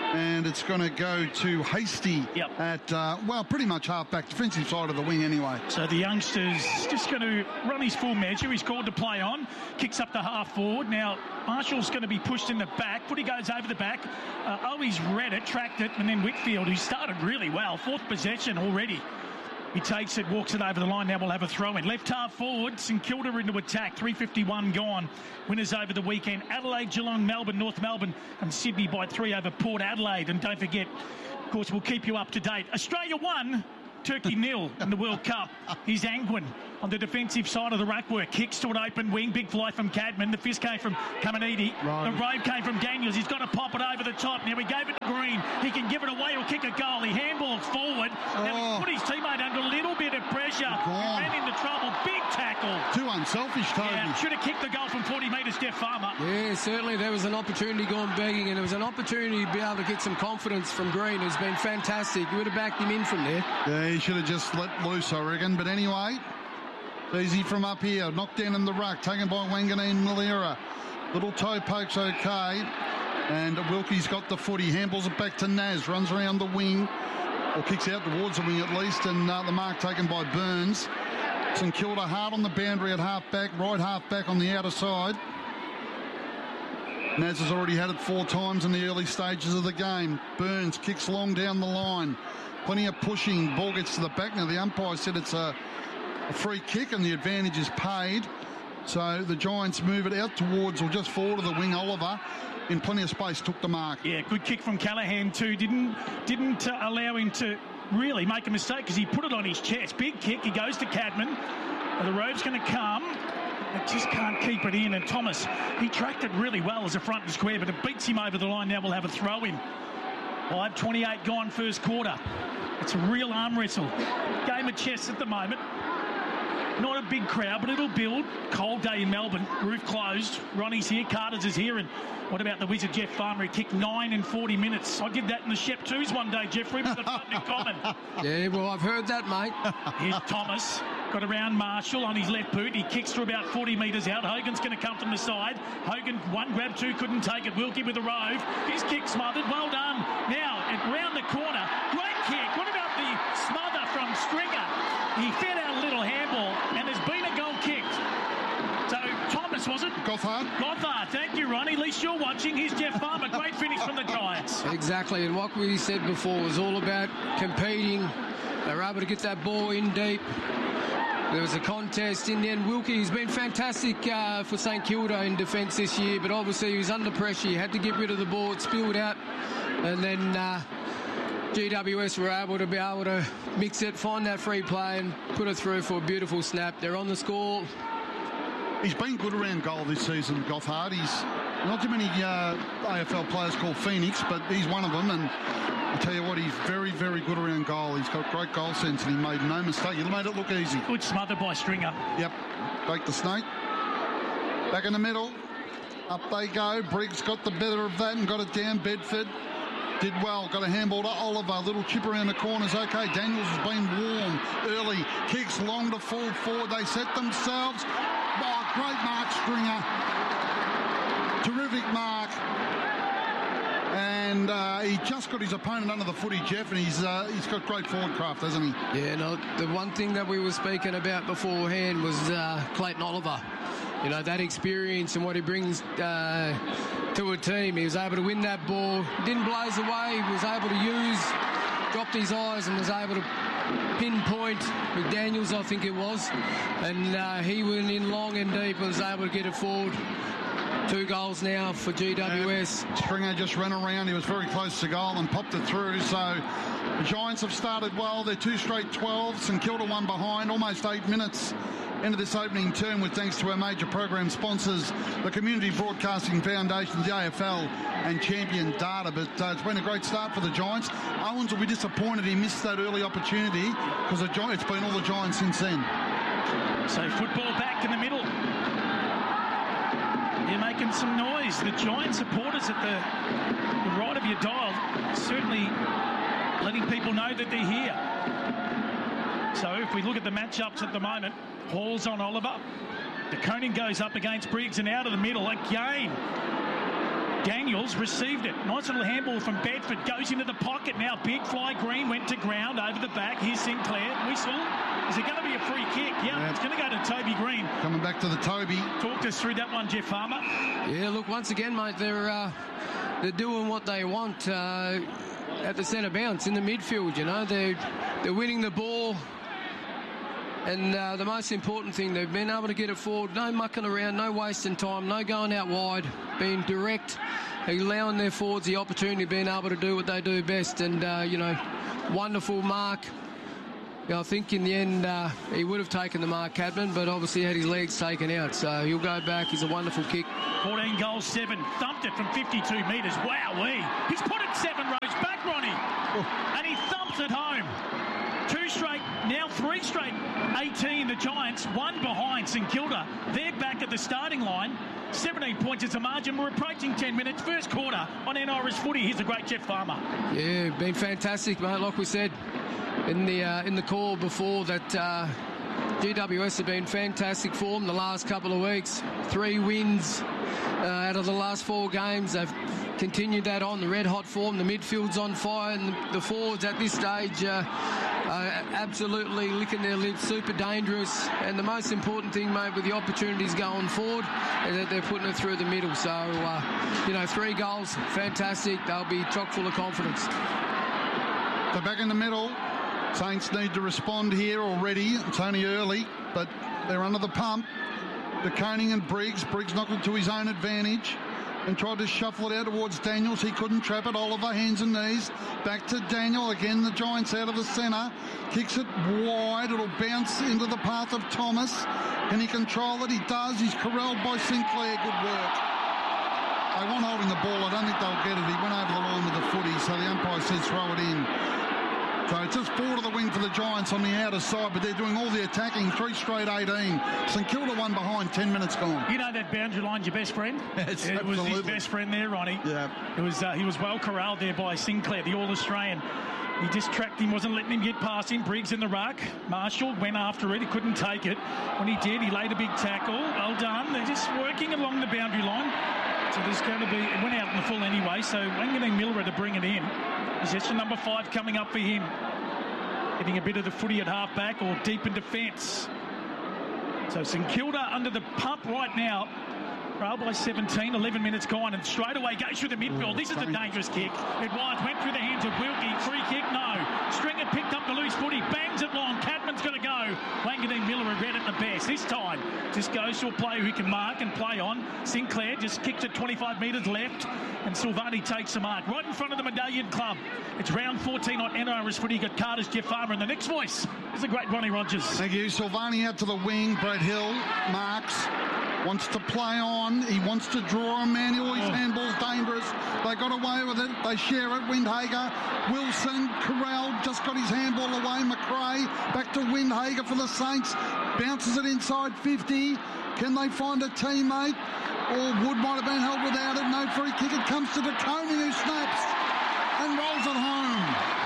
And it's going to go to Hasty yep. at, uh, well, pretty much half-back, defensive side of the wing anyway. So the youngster's just going to run his full measure. He's called to play on. Kicks up the half-forward. Now, Marshall's going to be pushed in the back. Footy goes over the back. Uh, Owies read it, tracked it, and then Whitfield, who started really well. Fourth possession already. He takes it, walks it over the line. Now we'll have a throw in. Left half forward, St Kilda into attack. three fifty-one gone. Winners over the weekend. Adelaide, Geelong, Melbourne, North Melbourne and Sydney by three over Port Adelaide. And don't forget, of course, we'll keep you up to date. Australia won, Turkey nil in the World Cup. Here's Angwin on the defensive side of the ruckwork. Kicks to an open wing. Big fly from Cadman. The fist came from Caminiti. Right. The robe came from Daniels. He's got to pop it over the top. Now he gave it to Green. He can give it away or kick a goal. He handballs forward. Oh. Now he put his teammate under a little bit of pressure. He ran into trouble. Big tackle. Too unselfish, Toby. Yeah, should have kicked the goal from forty metres, Jeff Farmer. Yeah, certainly there was an opportunity gone begging, and there was an opportunity to be able to get some confidence from Green, who's been fantastic. You would have backed him in from there. Yeah, he should have just let loose, I reckon. But anyway, easy from up here. Knocked down in the ruck. Taken by Wanganeen Malera. Little toe poke's okay. And Wilkie's got the footy. Handballs it back to Naz. Runs around the wing. Or kicks out towards the wing at least. And uh, the mark taken by Burns. St Kilda hard on the boundary at half-back. Right half-back on the outer side. Naz has already had it four times in the early stages of the game. Burns kicks long down the line. Plenty of pushing. Ball gets to the back. Now, the umpire said it's a, a free kick and the advantage is paid. So the Giants move it out towards, or just forward of the wing. Oliver, in plenty of space, took the mark. Yeah, good kick from Callaghan too. Didn't didn't uh, allow him to really make a mistake because he put it on his chest. Big kick. He goes to Cadman. The rope's going to come. It just can't keep it in. And Thomas, he tracked it really well as a front and square, but it beats him over the line. Now we'll have a throw in. five twenty-eight gone first quarter. It's a real arm wrestle. Game of chess at the moment. Not a big crowd, but it'll build. Cold day in Melbourne. Roof closed. Ronnie's here. Carter's is here. And what about the wizard Jeff Farmer? He kicked nine in forty minutes. I did that in the Shep twos one day, Jeffrey. We've got something in common. Yeah, well, I've heard that, mate. Here's Thomas. Got around Marshall on his left boot. He kicks to about forty metres out. Hogan's going to come from the side. Hogan, one grab, two, couldn't take it. Wilkie with a rove. His kick smothered. Well done. Now, round the corner. Great kick. What about the smother from Stringer? He fed out a little handball, and there's been a goal kicked. So, Thomas, was it? Gothard. Gothard. Thank you, Ronnie. At least you're watching. Here's Jeff Farmer. Great finish from the Giants. Exactly, and what we said before was all about competing. They were able to get that ball in deep. There was a contest in the end. Wilkie's been fantastic uh, for St Kilda in defence this year, but obviously he was under pressure. He had to get rid of the ball. It spilled out, and then uh, G W S were able to be able to mix it, find that free play, and put it through for a beautiful snap. They're on the score. He's been good around goal this season, Gothard. He's not too many uh, A F L players called Phoenix, but he's one of them. And I tell you what, he's very, very good around goal. He's got great goal sense, and he made no mistake. He made it look easy. Good smother by Stringer. Yep. Take the snake. Back in the middle. Up they go. Briggs got the better of that and got it down. Bedford did well. Got a handball to Oliver. Little chip around the corners. Okay, Daniels has been warm early. Kicks long to fall forward. They set themselves. Oh, great mark, Stringer. Terrific mark. And uh, he just got his opponent under the footy, Jeff, and he's uh, he's got great forward craft, hasn't he? Yeah, no, the one thing that we were speaking about beforehand was uh, Clayton Oliver. You know, that experience and what he brings uh, to a team. He was able to win that ball, didn't blaze away, he was able to use, dropped his eyes and was able to pinpoint McDaniels, I think it was, and uh, he went in long and deep and was able to get it forward. Two goals now for G W S. Um, Stringer just ran around. He was very close to goal and popped it through. So the Giants have started well. They're two straight twelves. St Kilda one behind. Almost eight minutes into this opening term with thanks to our major program sponsors, the Community Broadcasting Foundation, the A F L and Champion Data. But uh, it's been a great start for the Giants. Owens will be disappointed he missed that early opportunity because it's been all the Giants since then. So football back in the middle. You're making some noise. The Giant supporters at the, the right of your dial certainly letting people know that they're here. So if we look at the matchups at the moment, Hall's on Oliver. De Koning goes up against Briggs and out of the middle again. Daniels received it. Nice little handball from Bedford. Goes into the pocket now. Big fly. Green went to ground over the back. Here's Sinclair. Whistle. Is it going to be a free kick? Yeah, yeah. It's going to go to Toby Green. Coming back to the Toby. Talked us through that one, Jeff Farmer. Yeah, look, once again, mate, they're uh, they're doing what they want uh, at the centre bounce in the midfield. You know, they're they're winning the ball. And uh, the most important thing, they've been able to get it forward, no mucking around, no wasting time, no going out wide, being direct, allowing their forwards the opportunity of being able to do what they do best. And, uh, you know, wonderful mark. You know, I think in the end uh, he would have taken the mark, Cadman, but obviously had his legs taken out. So he'll go back. He's a wonderful kick. fourteen goals, seven. Thumped it from fifty-two metres. Wowee. He's put it seven rows back, Ronnie. Oh. And he thumps it home. Two straight, now three straight. eighteen, the Giants, one behind St Kilda. They're back at the starting line. seventeen points is the margin. We're approaching ten minutes. First quarter on N R S Footy. Here's the great Jeff Farmer. Yeah, been fantastic, mate. Like we said in the uh, in the call before, that uh, G W S have been fantastic form the last couple of weeks. Three wins uh, out of the last four games. They've continued that on, the red-hot form. The midfield's on fire, and the forwards at this stage uh, are absolutely licking their lips, super dangerous. And the most important thing, mate, with the opportunities going forward, is that they're putting it through the middle. So, uh, you know, three goals, fantastic. They'll be chock full of confidence. They're back in the middle. Saints need to respond here already. It's only early, but they're under the pump. De Koning and Briggs. Briggs knocked it to his own advantage and tried to shuffle it out towards Daniels. He couldn't trap it. Oliver, hands and knees. Back to Daniel. Again, the Giants out of the centre. Kicks it wide. It'll bounce into the path of Thomas. Can he control it? He does. He's corralled by Sinclair. Good work. They want holding the ball. I don't think they'll get it. He went over the line with the footy, so the umpire said throw it in. So it's just four to the wing for the Giants on the outer side, but they're doing all the attacking. Three straight eighteen. St Kilda one behind, ten minutes gone. You know that boundary line's your best friend? Yes, it absolutely. was his best friend there, Ronnie. Yeah. It was. Uh, he was well corralled there by Sinclair, the All-Australian. He just tracked him, wasn't letting him get past him. Briggs in the ruck. Marshall went after it. He couldn't take it. When he did, he laid a big tackle. Well done. They're just working along the boundary line. So there's going to be... It went out in the full anyway, so Wanganeen Miller to bring it in. Possession number five coming up for him. Getting a bit of the footy at half-back or deep in defence. So St Kilda under the pump right now. Trail by seventeen, eleven minutes gone, and straight away goes through the midfield. This is a dangerous kick. It was, went through the hands of Wilkie. Free kick, no. Stringer picked up the loose footy, bangs it long. Cadman's got to go. Wanganeen Miller have read it the best. This time, just goes to a player who can mark and play on. Sinclair just kicks it twenty-five metres left, and Silvani takes the mark. Right in front of the Medallion Club. It's round fourteen on N R S Footy. You've got Carter's Jeff Farmer, and the next voice is the great Ronnie Rogers. Thank you. Silvani out to the wing. Brett Hill marks. Wants to play on. He wants to draw a manual. His oh. handball's dangerous. They got away with it. They share it. Windhager. Wilson. Corral just got his handball away. McRae back to Windhager for the Saints. Bounces it inside fifty. Can they find a teammate? Or Wood might have been held without it. No free kick. It comes to De Koning, who snaps and rolls it home.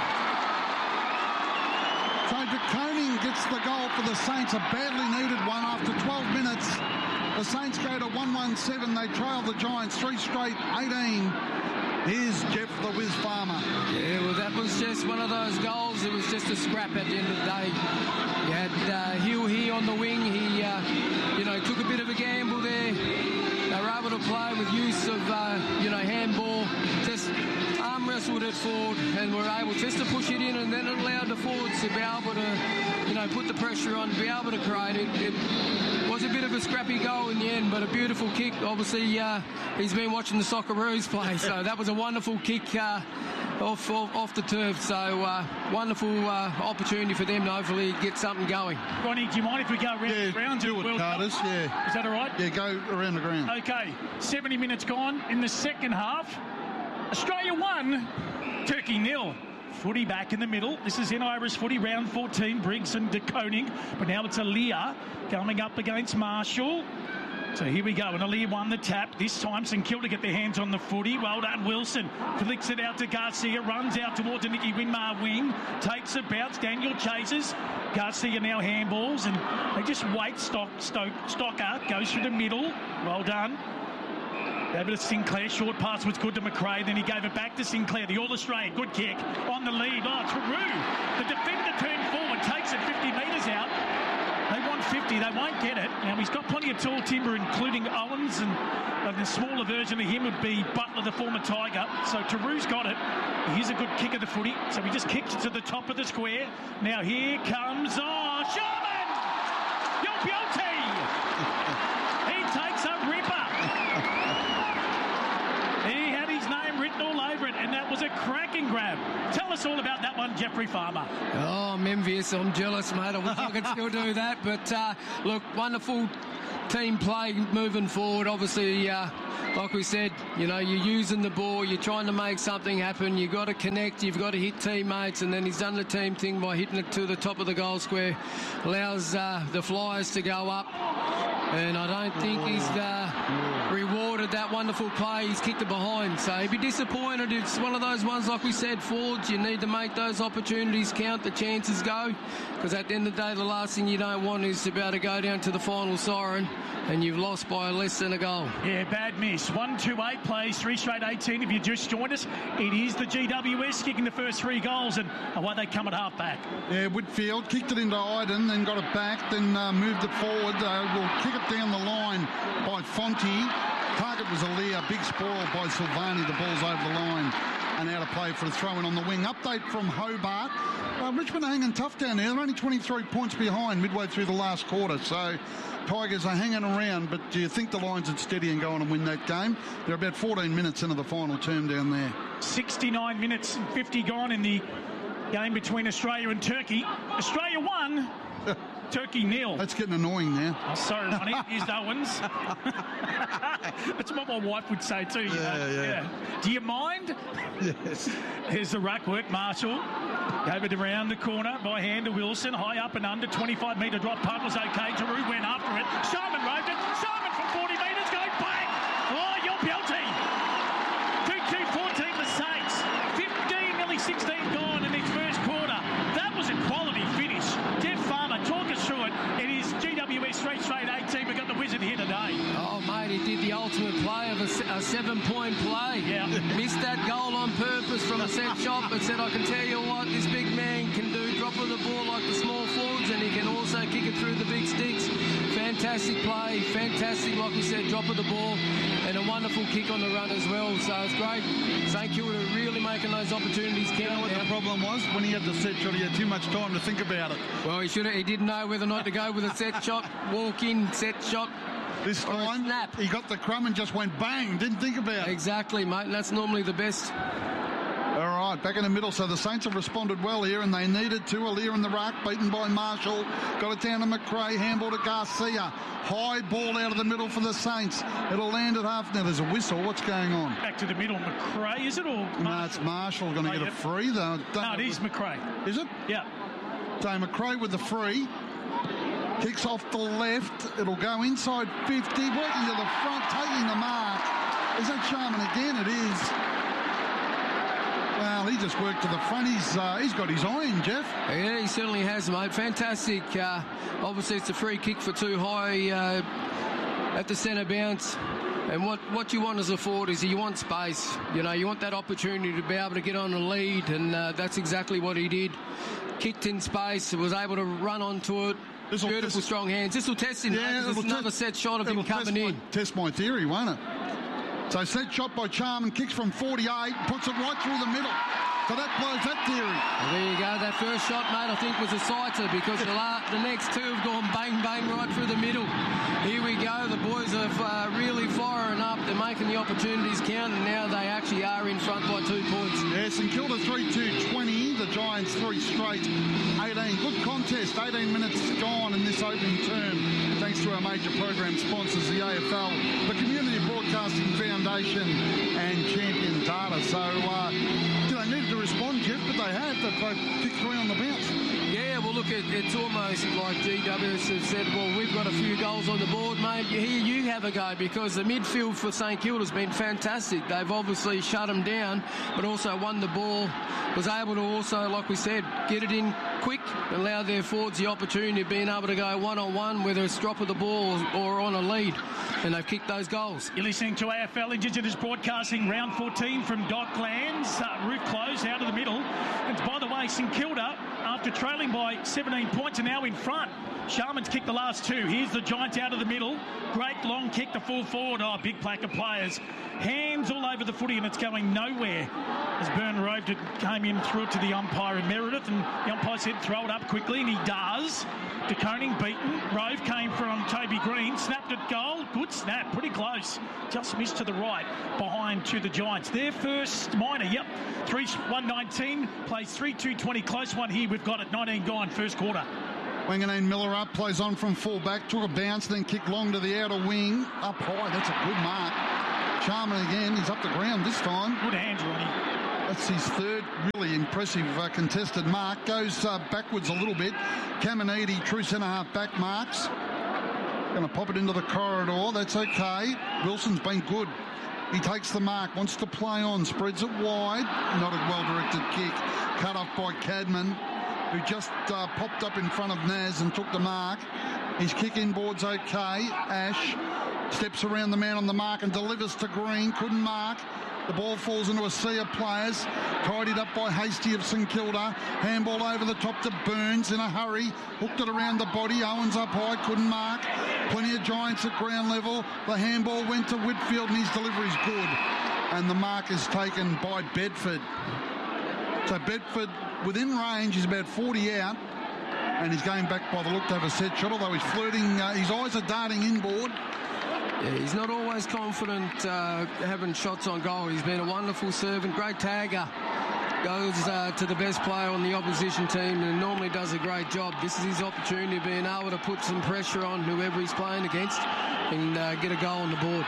So De Koning gets the goal for the Saints. A badly needed one after twelve minutes. The Saints go to one one seven. They trail the Giants three straight, eighteen. Here's Jeff the Whiz Farmer. Yeah, well, that was just one of those goals. It was just a scrap at the end of the day. You had uh, Hill here on the wing. He, uh, you know, took a bit of a gamble there. They were able to play with use of, uh, you know, handball. Just arm wrestled it forward and were able just to push it in, and then it allowed the forwards to be able to, you know, put the pressure on, be able to create it. It was a bit of a scrappy goal in the end, but a beautiful kick. Obviously, uh, he's been watching the Socceroos play, so that was a wonderful kick uh, off, off off the turf. So uh, wonderful uh, opportunity for them to hopefully get something going. Ronnie, do you mind if we go round yeah, the ground? Do it, Carters, yeah. Is that all right? Yeah, go around the ground. Okay, seventy minutes gone in the second half. Australia won, Turkey nil. Footy back in the middle. This is N R S Footy, round fourteen. Briggs and De Koning. But now it's Aaliyah coming up against Marshall. So here we go. And Aaliyah won the tap. This time St Kilda get their hands on the footy. Well done, Wilson. Flicks it out to Garcia. Runs out towards a Nicky Winmar wing. Takes a bounce. Daniel chases. Garcia now handballs. And they just wait. Stock, Stoke, Stocker goes through the middle. Well done. Over to Sinclair, short pass was good to McRae, then he gave it back to Sinclair, the All-Australian, good kick, on the lead, oh, Taru, the defender turned forward, takes it fifty metres out, they want fifty, they won't get it, now he's got plenty of tall timber, including Owens, and uh, the smaller version of him would be Butler, the former Tiger, so Taru's got it, here's a good kick of the footy, so he just kicked it to the top of the square, now here comes, oh, Sharman, your beauty, he takes a ripper. He had his name written all over it, and that was a cracking grab. Tell us all about that one, Jeffrey Farmer. Oh, I'm envious. I'm jealous, mate. I wish I could still do that. But, uh, look, wonderful team play moving forward. Obviously, uh, like we said, you know, you're using the ball, you're trying to make something happen, you've got to connect, you've got to hit teammates, and then he's done the team thing by hitting it to the top of the goal square. Allows uh, the Flyers to go up. And I don't think he's uh, rewarded that wonderful play. He's kicked it behind. So he'd be disappointed. It's one of those ones, like we said, forwards, you need to make those opportunities count, the chances go. Because at the end of the day, the last thing you don't want is to be able to go down to the final siren and you've lost by less than a goal. Yeah, bad miss. one two eight plays, three straight eighteen. If you just joined us, it is the G W S kicking the first three goals, and away they come at half back. Yeah, Whitfield kicked it into Iden, then got it back, then uh, moved it forward. Uh, will kick it down the line by Fonte. Target was Alia, big spoil by Silvani. The ball's over the line and out of play for a throw-in on the wing. Update from Hobart. Uh, Richmond are hanging tough down there. They're only twenty-three points behind midway through the last quarter, so Tigers are hanging around, but do you think the Lions would steady and go on and win that game? They're about fourteen minutes into the final term down there. sixty-nine minutes and fifty gone in the game between Australia and Turkey. Australia won. Turkey nil. That's getting annoying now. Oh, sorry, Ronnie. Here's Owens. That's what my wife would say too. You yeah, know? yeah, yeah. Do you mind? Yes. Here's the ruck work. Marshall gave it around the corner by hand to Wilson. High up and under. twenty-five metre drop punt was okay. Giroud went after it. Sharman roved it. Sharman from forty metres going bang. Oh, your beauty. two two fourteen the Saints. fifteen, nearly sixteen gone in its first quarter. That was a quality finish. Jeff Farmer, talk us through it. It is G W S straight straight eighteen. We've got the Wizard here today. Oh, mate, he did the ultimate play of a, a seven-point play. Yeah. Missed that goal on purpose from a set shot, but said, I can tell you what this big man can do. Drop of the ball like the small forwards, and he can also kick it through the big sticks. Fantastic play, fantastic, like we said, drop of the ball, and a wonderful kick on the run as well. So it's great. Saint Kilda really making those opportunities count. You know what now. the problem was? When he had the set shot, he had too much time to think about it. Well, he should have. He didn't know whether or not to go with a set shot, walk in, set shot. This time, snap. He got the crumb and just went bang, didn't think about it. Exactly, mate, and that's normally the best. All right, back in the middle. So the Saints have responded well here, and they needed to. Alia in the ruck, beaten by Marshall. Got it down to McRae, handball to Garcia. High ball out of the middle for the Saints. It'll land at half. Now there's a whistle. What's going on? Back to the middle. McRae, is it? Or Marshall? No, it's Marshall going to oh, get yep. a free, though. No, it is McRae. Is it? Yeah. So McRae with the free. Kicks off the left. It'll go inside fifty. Working to the front, taking the mark. Is that Sharman again? It is. Well, he just worked to the front. He's uh, he's got his eye in, Jeff. Yeah, he certainly has, mate. Fantastic. Uh, obviously, it's a free kick for too high uh, at the centre bounce. And what, what you want as a forward is you want space. You know, you want that opportunity to be able to get on a lead, and uh, that's exactly what he did. Kicked in space, was able to run onto it. This'll Beautiful, test, strong hands. This will test him. Yeah, it's another test, set shot of him coming in. My, test my theory, won't it? So set shot by Charman, kicks from forty-eight, puts it right through the middle. So that blows that theory. Well, there you go. That first shot, mate, I think was a sighter because the, la- the next two have gone bang, bang right through the middle. Here we go. The boys are uh, really firing up. They're making the opportunities count, and now they actually are in front by two points. Yeah, St Kilda three two twenty. The Giants three straight eighteen. Good contest. eighteen minutes gone in this opening term. Thanks to our major program sponsors, the A F L, the Community Broadcasting Foundation, and Champion Data. So, uh, you know, needed to respond, Jeff, but they have. They've kicked three on the bounce. Yeah, well, look, look, it, it's almost like G W S have said, well, we've got a few goals on the board, mate. Here you have a go, because the midfield for St Kilda's been fantastic. They've obviously shut them down, but also won the ball. Was able to also, like we said, get it in quick, allow their forwards the opportunity of being able to go one-on-one, whether it's drop of the ball or on a lead. And they've kicked those goals. You're listening to A F L Indigenous Broadcasting, round fourteen from Docklands. Uh, roof closed out of the middle. And by the way, St Kilda, after trailing by seventeen points, are now in front. Sharman's kicked the last two. Here's the Giants out of the middle. Great long kick to full forward. Oh, big pack of players. Hands all over the footy, and it's going nowhere. As Byrne roved it, came in, threw it to the umpire in Meredith, and the umpire said throw it up quickly, and he does. De Koning beaten. Rove came from Toby Green, snapped at goal. Good snap, pretty close. Just missed to the right, behind to the Giants. Their first minor, yep. three one nineteen, plays three two twenty. Close one here. We've got it, nineteen gone, first quarter. Wanganeen Miller up, plays on from full-back, took a bounce, then kicked long to the outer wing. Up high, that's a good mark. Sharman again, he's up the ground this time. Good hands, Ronnie. That's his third really impressive uh, contested mark. Goes uh, backwards a little bit. Caminiti, true centre-half back marks. Going to pop it into the corridor. That's okay. Wilson's been good. He takes the mark, wants to play on, spreads it wide. Not a well-directed kick. Cut off by Cadman, who just uh, popped up in front of Naz and took the mark. His kick inboard's okay. Ash steps around the man on the mark and delivers to Green. Couldn't mark. The ball falls into a sea of players. Tidied up by Hasty of St Kilda. Handball over the top to Burns in a hurry. Hooked it around the body. Owens up high. Couldn't mark. Plenty of Giants at ground level. The handball went to Whitfield and his delivery's good. And the mark is taken by Bedford. So Bedford within range is about forty out. And he's going back by the look to have a set shot, although he's flirting. Uh, his eyes are darting inboard. Yeah, he's not always confident uh, having shots on goal. He's been a wonderful servant, great tagger. Goes uh, to the best player on the opposition team and normally does a great job. This is his opportunity of being able to put some pressure on whoever he's playing against and uh, get a goal on the board.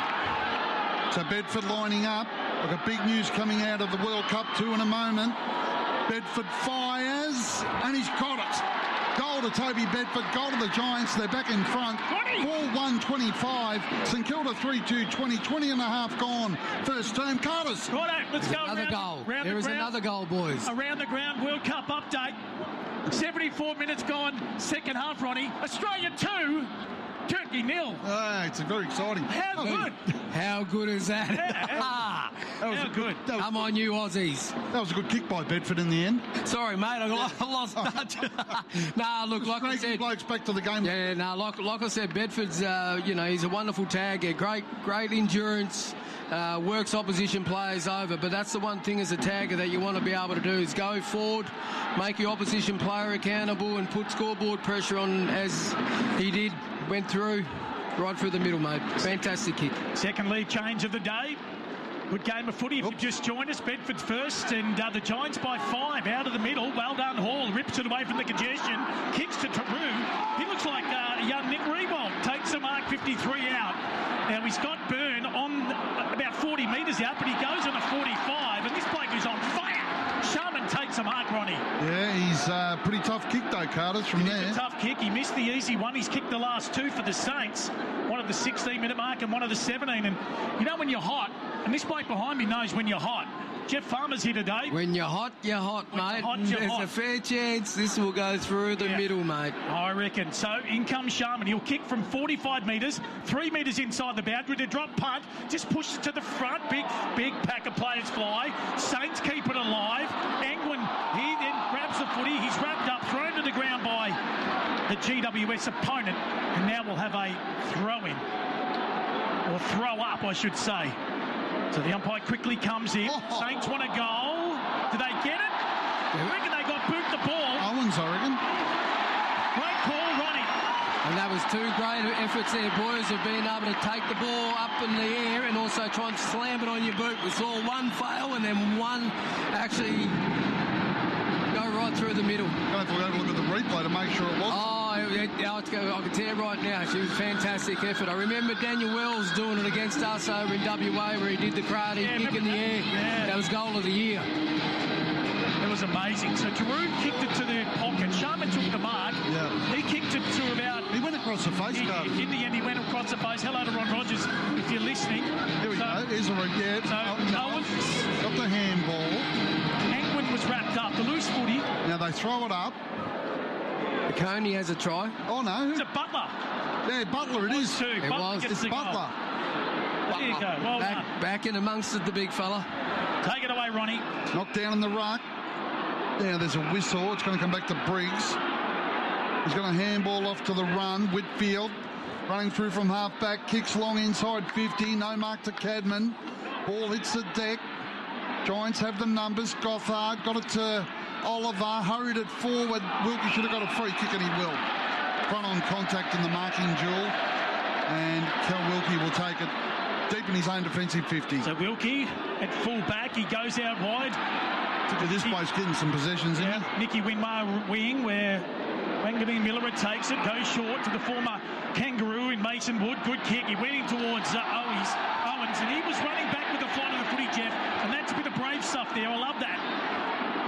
So Bedford lining up. We've got big news coming out of the World Cup too in a moment. Bedford fires and he's got it. Goal to Toby Bedford, goal to the Giants. They're back in front. four one twenty-five. St Kilda three two twenty. twenty and a half gone. First term. Carters. Righto, let's go. Another around, goal. Around there the is ground. another goal, boys. Around the ground World Cup update. seventy-four minutes gone. Second half, Ronnie. Australia two. Turkey nil. Oh, it's very exciting. How good? How good is that? Yeah, that was How good? That was, Come on, you Aussies. That was a good kick by Bedford in the end. Sorry, mate. I lost touch. nah, look, like I said, blokes back to the game. Yeah, no, like, like I said, Bedford's, uh, you know, he's a wonderful tagger. Great, great endurance. Uh, works opposition players over, but that's the one thing as a tagger that you want to be able to do is go forward, make your opposition player accountable and put scoreboard pressure on as he did, went through, right through the middle, mate. Fantastic kick. Second lead change of the day. Good game of footy. If you've just joined us, Bedford's first, and uh, the Giants by five out of the middle. Well done, Hall. Rips it away from the congestion. Kicks to Taru. He looks like uh, a young Nick Rebold. Takes the mark, fifty-three out. Now, he's got Byrne on about forty metres out, but he goes on a forty-five, and this bloke is on fire. Sharman takes a mark, Ronnie. Yeah, he's a uh, pretty tough kick, though, Carter's from it there. It's a tough kick. He missed the easy one. He's kicked the last two for the Saints. One of the sixteen-minute mark and one of the seventeen. And you know when you're hot, and this bloke behind me knows when you're hot. Jeff Farmer's here today. When you're hot, you're hot, when mate. You're hot, you're There's hot. a fair chance this will go through the yeah. middle, mate. I reckon. So in comes Sharman. He'll kick from forty-five metres, three metres inside the boundary. The drop punt just pushes to the front. Big, big pack of players fly. Saints keep it alive. Angwin, he then grabs the footy. He's wrapped up, thrown to the ground by the G W S opponent. And now we'll have a throw-in. Or throw up, I should say. So the umpire quickly comes in. Oh. Saints want a goal. Do they get it? I reckon they got boot the ball. Owens, I reckon. Great call, Ronnie. And that was two great efforts there, boys, of being able to take the ball up in the air and also try and slam it on your boot. We saw one fail and then one actually go right through the middle. I'll have to have a look at the replay to make sure it was. Oh, I can tell you right now, she was a fantastic effort. I remember Daniel Wells doing it against us over in W A where he did the karate yeah, kick in the that? air. Yeah. That was goal of the year. It was amazing. So Giroud kicked it to the pocket. Sharma took the mark. Yeah. He kicked it to about... He went across the face, he, Carter. In the end, he went across the face. Hello to Ron Rogers, if you're listening. Here we so, go. Here's a yeah. So oh, no. Owens... Got the handball. Angwin was wrapped up. The loose footy. Now they throw it up. Coney has a try. Oh, no. It's a Butler. Yeah, Butler it it is. Too. It Butler was. gets It's the Butler. Goal. There you go. Well back, done. back in amongst it, the big fella. Take it away, Ronnie. Knocked down in the ruck. Now there's a whistle. It's going to come back to Briggs. He's going to handball off to the run. Whitfield running through from half-back. Kicks long inside fifty. No mark to Cadman. Ball hits the deck. Giants have the numbers. Gothard got it to Oliver. Hurried it forward. Wilkie should have got a free kick and he will. Front on contact in the marking duel. And Kel Wilkie will take it deep in his own defensive fifty. So Wilkie at full back. He goes out wide. To this place getting some possessions in yeah, it. Nicky Winmar wing where Wangamine Miller takes it, goes short to the former Kangaroo in Mason Wood. Good kick. He went in towards uh, Owens, Owens, and he was running back with the flight of the footy, Jeff. And that's a bit of brave stuff there. I love that.